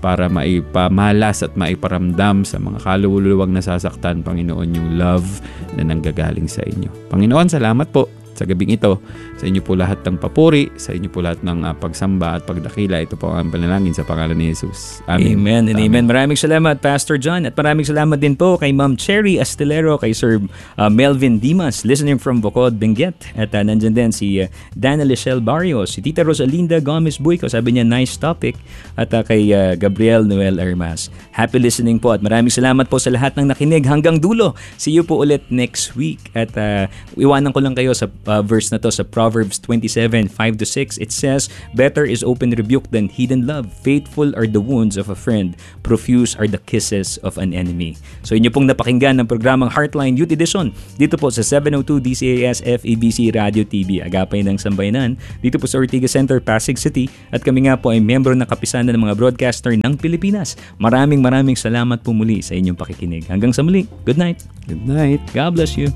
S2: para maipamalas at maiparamdam sa mga kaluluwang nasasaktan, Panginoon, yung love na nanggagaling sa inyo. Panginoon, salamat po sa gabing ito. Sa inyo po lahat ng papuri, sa inyo po lahat ng pagsamba at pagdakila. Ito po ang panalangin sa pangalan ni Jesus. Amen.
S1: Amen and amen. Maraming salamat, Pastor John. At maraming salamat din po kay Ma'am Cherry Astilero, kay Sir Melvin Dimas, listening from Bocod, Benguet. At nandyan din si Dana Lichelle Barrios, si Tita Rosalinda Gomez Buico. Sabi niya, nice topic. At kay Gabriel Noel Armas. Happy listening po at maraming salamat po sa lahat ng nakinig hanggang dulo. See you po ulit next week. At iwanan ko lang kayo sa verse na to sa Proverbs 27:5-6. It says, "Better is open rebuke than hidden love. Faithful are the wounds of a friend. Profuse are the kisses of an enemy." So inyo pong napakinggan ng programang Heartline Youth Edition dito po sa 702 DCAS FEBC Radio TV, Agapay ng Sambayanan, dito po sa Ortigas Center, Pasig City. At kami nga po ay membro ng kapisanan ng mga broadcaster ng Pilipinas. Maraming salamat po muli sa inyong pakikinig. Hanggang sa muli, good night.
S2: Good night.
S1: God bless you.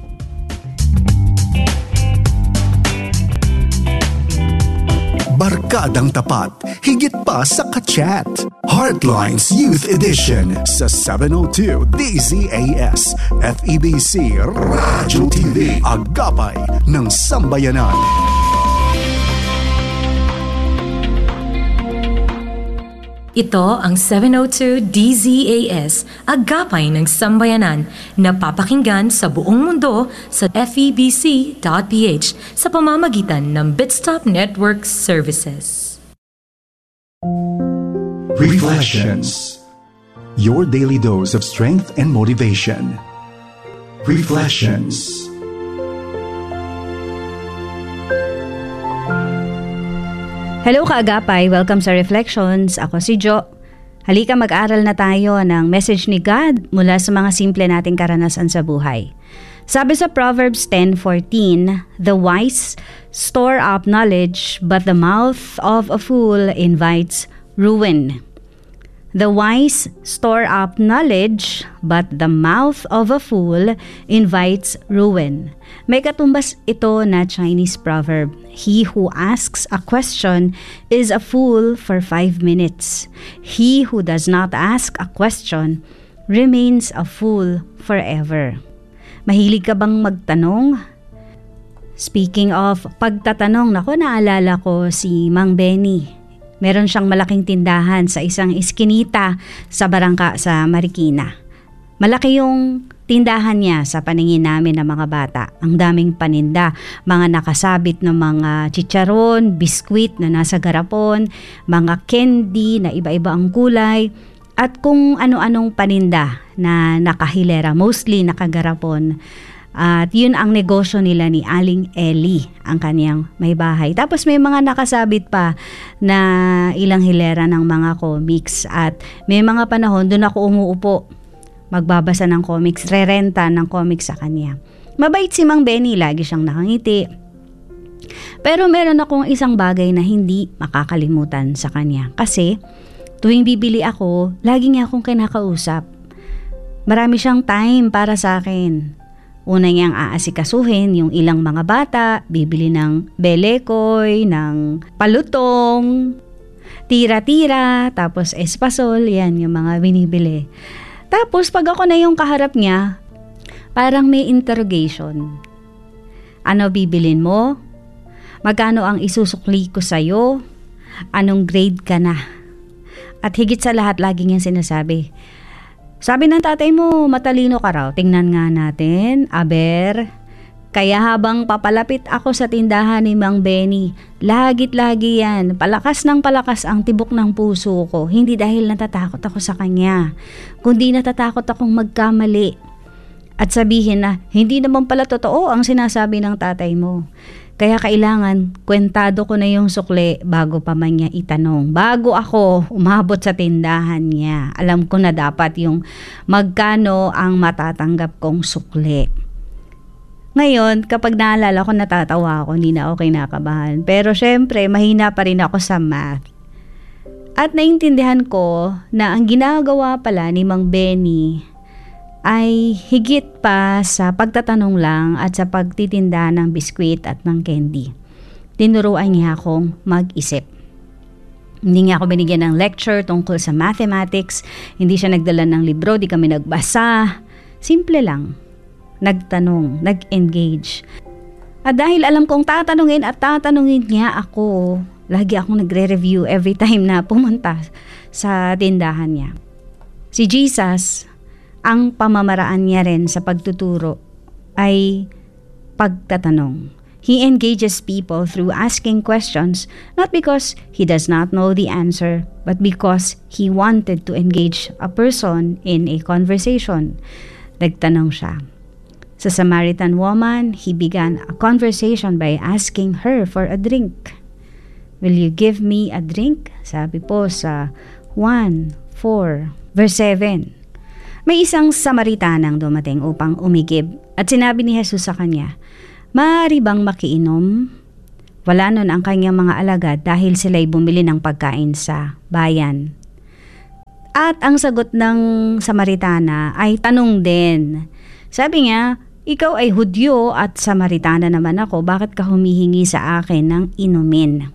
S3: Barkadang tapat, higit pa sa ka-chat. Heartlines Youth Edition sa 702 DZAS FEBC Radio TV, Agapay ng Sambayanan.
S4: Ito ang 702 DZAS, Agapay ng Sambayanan, na papakinggan sa buong mundo sa FEBC.ph sa pamamagitan ng Bitstop Network Services.
S3: Reflections. Your daily dose of strength and motivation. Reflections.
S5: Hello kaagapay, welcome sa Reflections. Ako si Jo. Halika mag-aral na tayo ng message ni God mula sa mga simple nating karanasan sa buhay. Sabi sa Proverbs 10:14, "The wise store up knowledge, but the mouth of a fool invites ruin." The wise store up knowledge, but the mouth of a fool invites ruin. May katumbas ito na Chinese proverb, "He who asks a question is a fool for 5 minutes. He who does not ask a question remains a fool forever." Mahilig ka bang magtanong? Speaking of pagtatanong, naalala ko si Mang Benny. Meron siyang malaking tindahan sa isang iskinita sa barangka sa Marikina. Malaki yung tindahan niya sa paningin namin ng mga bata. Ang daming paninda, mga nakasabit ng mga chicharon, biskwit na nasa garapon, mga candy na iba-iba ang kulay, at kung ano-anong paninda na nakahilera, mostly nakagarapon. At yun ang negosyo nila ni Aling Ellie, ang kaniyang may bahay. Tapos may mga nakasabit pa na ilang hilera ng mga comics. At may mga panahon doon ako umuupo, magbabasa ng comics, rerenta ng comics sa kanya. Mabait si Mang Benny, lagi siyang nakangiti. Pero meron akong isang bagay na hindi makakalimutan sa kanya. Kasi tuwing bibili ako, lagi niya akong kinakausap. Marami siyang time para sa akin. Una niyang aasikasuhin yung ilang mga bata, bibili ng belekoy, ng palutong, tira-tira, tapos espasol, yan yung mga binibili. Tapos pag ako na yung kaharap niya, parang may interrogation. Ano bibilin mo? Magkano ang isusukli ko sa'yo? Anong grade ka na? At higit sa lahat, lagi niyang sinasabi, sabi ng tatay mo, matalino ka raw. Tingnan nga natin, aber. Kaya habang papalapit ako sa tindahan ni Mang Benny, lagit-lagi yan, palakas ng palakas ang tibok ng puso ko. Hindi dahil natatakot ako sa kanya, kundi natatakot akong magkamali. At sabihin na, hindi naman pala totoo ang sinasabi ng tatay mo. Kaya kailangan, kwentado ko na yung sukli bago pa man niya itanong. Bago ako umabot sa tindahan niya, alam ko na dapat yung magkano ang matatanggap kong sukli. Ngayon, kapag naalala ko, natatawa ako, hindi na ako kinakabahan. Pero syempre, mahina pa rin ako sa math. At naintindihan ko na ang ginagawa pala ni Mang Benny ay higit pa sa pagtatanong lang at sa pagtitinda ng biskwit at ng candy. Tinuruan niya akong mag-isip. Hindi niya ako binigyan ng lecture tungkol sa mathematics. Hindi siya nagdala ng libro, di kami nagbasa. Simple lang. Nagtanong, nag-engage. At dahil alam kong tatanungin niya ako, lagi akong nagre-review every time na pumunta sa tindahan niya. Si Jesus, ang pamamaraan niya rin sa pagtuturo ay pagtatanong. He engages people through asking questions, not because he does not know the answer, but because he wanted to engage a person in a conversation. Nagtanong siya. Sa Samaritan woman, he began a conversation by asking her for a drink. Will you give me a drink? Sabi po sa 1:4, verse 7. May isang Samaritanang dumating upang umigib at sinabi ni Jesus sa kanya, maaari bang makiinom? Wala nun ang kanyang mga alagad dahil sila'y bumili ng pagkain sa bayan. At ang sagot ng Samaritana ay tanong din. Sabi niya, ikaw ay Hudyo at Samaritana naman ako, bakit ka humihingi sa akin ng inumin?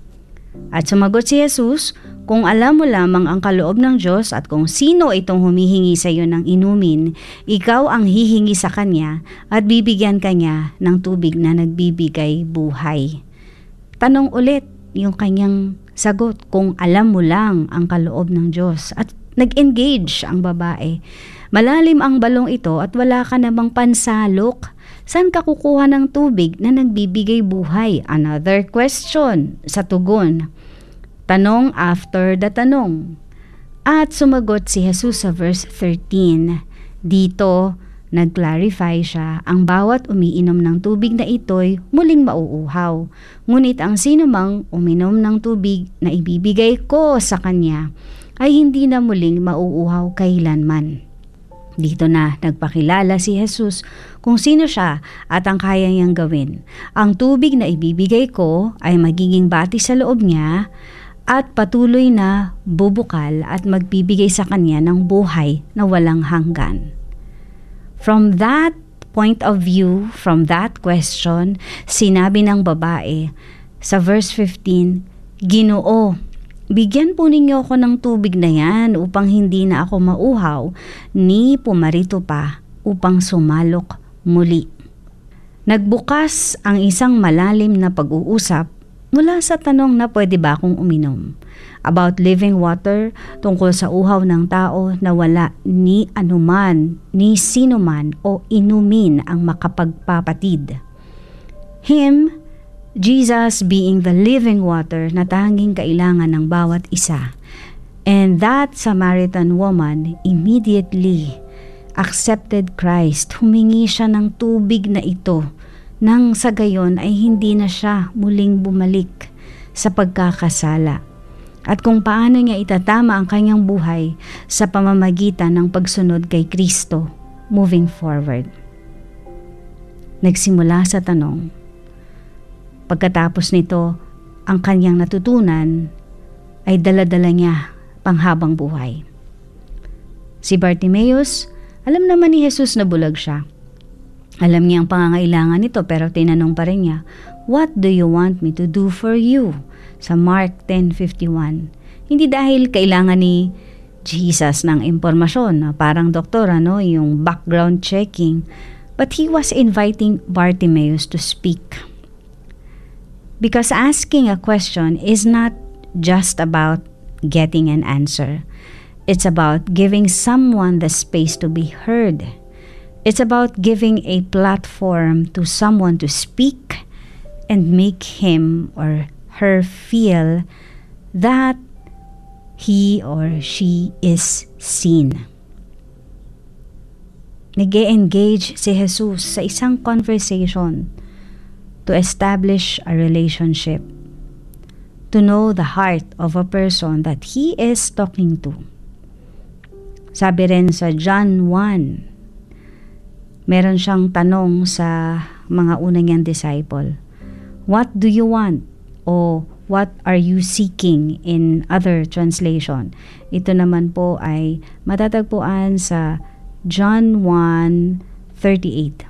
S5: At sumagot si Jesus, kung alam mo lamang ang kaloob ng Diyos at kung sino itong humihingi sa iyo ng inumin, ikaw ang hihingi sa kanya at bibigyan kanya ng tubig na nagbibigay buhay. Tanong ulit yung kanyang sagot, kung alam mo lang ang kaloob ng Diyos. At nag-engage ang babae. Malalim ang balong ito at wala ka namang pansalok. Saan ka kukuha ng tubig na nagbibigay buhay? Another question sa tugon. Tanong after the tanong. At sumagot si Jesus sa verse 13. Dito, nag-clarify siya, ang bawat umiinom ng tubig na ito'y muling mauuhaw. Ngunit ang sinumang uminom ng tubig na ibibigay ko sa kanya ay hindi na muling mauuhaw kailanman. Dito na nagpakilala si Jesus kung sino siya at ang kaya niyang gawin. Ang tubig na ibibigay ko ay magiging bati sa loob niya at patuloy na bubukal at magbibigay sa kanya ng buhay na walang hanggan. From that point of view, from that question, sinabi ng babae sa verse 15, Ginoo, bigyan po ninyo ako ng tubig na yan upang hindi na ako mauhaw ni pumarito pa upang sumalok muli. Nagbukas ang isang malalim na pag-uusap mula sa tanong na pwede ba akong uminom, about living water, tungkol sa uhaw ng tao na wala ni anuman, ni sinuman o inumin ang makapagpapatid. Him, Jesus being the living water na tanging kailangan ng bawat isa. And that Samaritan woman immediately accepted Christ. Humingi siya ng tubig na ito nang sa gayon ay hindi na siya muling bumalik sa pagkakasala. At kung paano niya itatama ang kanyang buhay sa pamamagitan ng pagsunod kay Kristo moving forward. Nagsimula sa tanong. Pagkatapos nito, ang kanyang natutunan ay dala-dala niya panghabang buhay. Si Bartimeus, alam naman ni Jesus na bulag siya. Alam niya ang pangangailangan nito pero tinanong pa rin niya, what do you want me to do for you? Sa Mark 10:51. Hindi dahil kailangan ni Jesus ng impormasyon, parang doktor, yung background checking, but he was inviting Bartimeus to speak. Because asking a question is not just about getting an answer. It's about giving someone the space to be heard. It's about giving a platform to someone to speak and make him or her feel that he or she is seen. Nag-e-engage si Jesus sa isang conversation to establish a relationship, to know the heart of a person that he is talking to. Sabi rin sa John 1, meron siyang tanong sa mga unang niyang disciple, what do you want? O what are you seeking in other translation? Ito naman po ay matatagpuan sa John 1:38.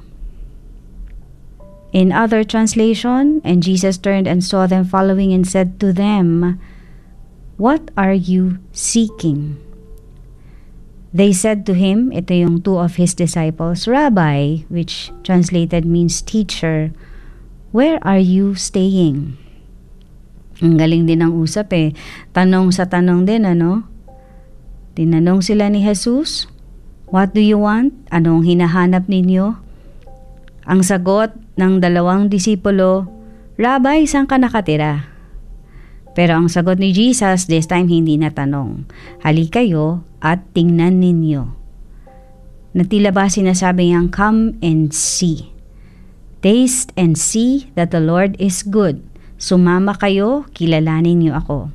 S5: In other translation, and Jesus turned and saw them following and said to them, What are you seeking? They said to him, ito yung two of his disciples, Rabbi, which translated means teacher, where are you staying? Ang galing din ng usap eh. Tanong sa tanong din, ano? Tinanong sila ni Jesus, what do you want? Anong hinahanap ninyo? Ang sagot ng dalawang disipulo, Rabbi, saan ka nakatira? Pero ang sagot ni Jesus, this time hindi na tanong. Halika kayo at tingnan ninyo. Na tila ba sinasabi niyang, come and see. Taste and see that the Lord is good. Sumama kayo, kilalanin niyo ako.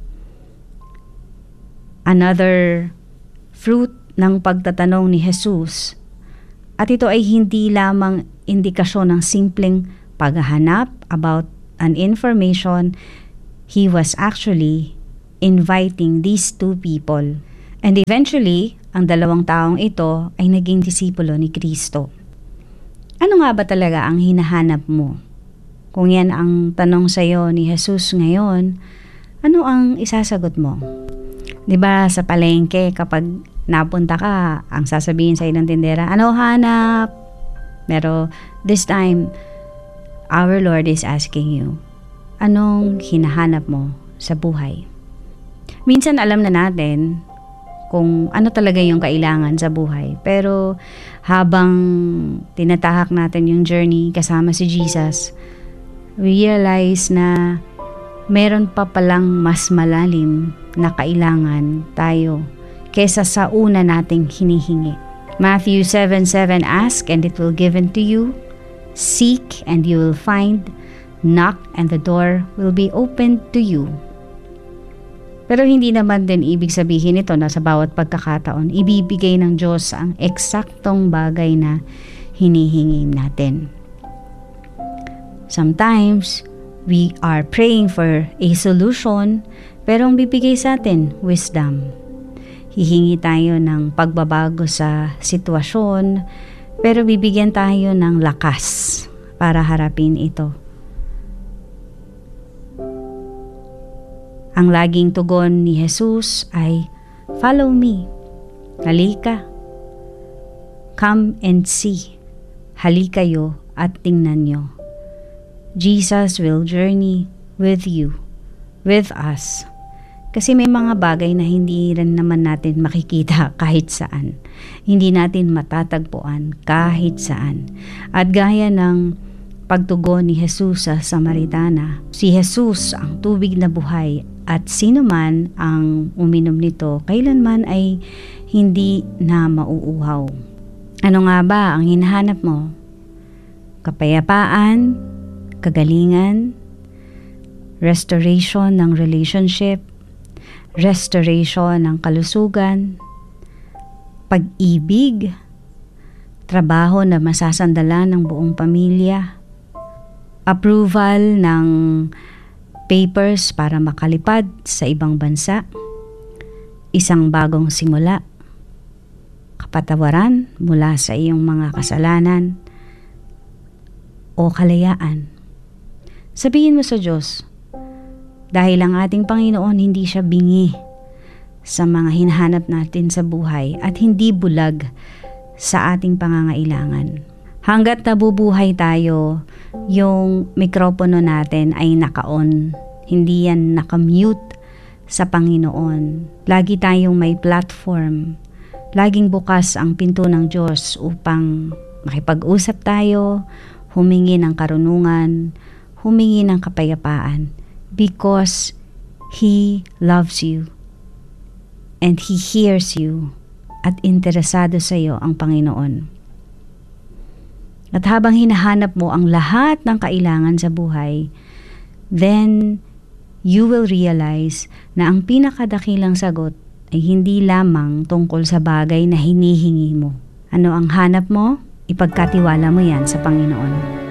S5: Another fruit ng pagtatanong ni Jesus. At ito ay hindi lamang indikasyon ng simpleng paghahanap about an information. He was actually inviting these two people. And eventually, ang dalawang taong ito ay naging disipulo ni Kristo. Ano nga ba talaga ang hinahanap mo? Kung yan ang tanong sa iyo ni Jesus ngayon, ano ang isasagot mo? 'Di ba sa palengke kapag napunta ka, ang sasabihin sa ng tindera, ano hanap? Pero this time, our Lord is asking you, anong hinahanap mo sa buhay? Minsan alam na natin kung ano talaga yung kailangan sa buhay. Pero habang tinatahak natin yung journey kasama si Jesus, realize na meron pa palang mas malalim na kailangan tayo kesa sa una nating hinihingi. Matthew 7:7, ask and it will given to you. Seek and you will find. Knock and the door will be opened to you. Pero hindi naman din ibig sabihin ito na sa bawat pagkakataon, ibibigay ng Diyos ang eksaktong bagay na hinihingi natin. Sometimes, we are praying for a solution, pero ang bibigay sa atin, wisdom. Hihingi tayo ng pagbabago sa sitwasyon, pero bibigyan tayo ng lakas para harapin ito. Ang laging tugon ni Jesus ay, follow me. Halika. Come and see. Halika kayo at tingnan nyo. Jesus will journey with you, with us. Kasi may mga bagay na hindi rin naman natin makikita kahit saan. Hindi natin matatagpuan kahit saan. At gaya ng pagtugon ni Jesus sa Samaritana, si Jesus ang tubig na buhay at sino man ang uminom nito, kailanman ay hindi na mauuhaw. Ano nga ba ang hinahanap mo? Kapayapaan, kagalingan, restoration ng relationship, restoration ng kalusugan, pag-ibig, trabaho na masasandalan ng buong pamilya, approval ng papers para makalipad sa ibang bansa, isang bagong simula, kapatawaran mula sa iyong mga kasalanan, o kalayaan. Sabihin mo sa Diyos, dahil ang ating Panginoon hindi siya bingi sa mga hinahanap natin sa buhay at hindi bulag sa ating pangangailangan. Hanggat nabubuhay tayo, yung mikropono natin ay naka-on. Hindi yan naka-mute sa Panginoon. Lagi tayong may platform. Laging bukas ang pinto ng Diyos upang makipag-usap tayo, humingi ng karunungan, humingi ng kapayapaan. Because He loves you and He hears you at interesado sa iyo ang Panginoon. At habang hinahanap mo ang lahat ng kailangan sa buhay, then you will realize na ang pinakadakilang sagot ay hindi lamang tungkol sa bagay na hinihingi mo. Ano ang hanap mo? Ipagkatiwala mo yan sa Panginoon.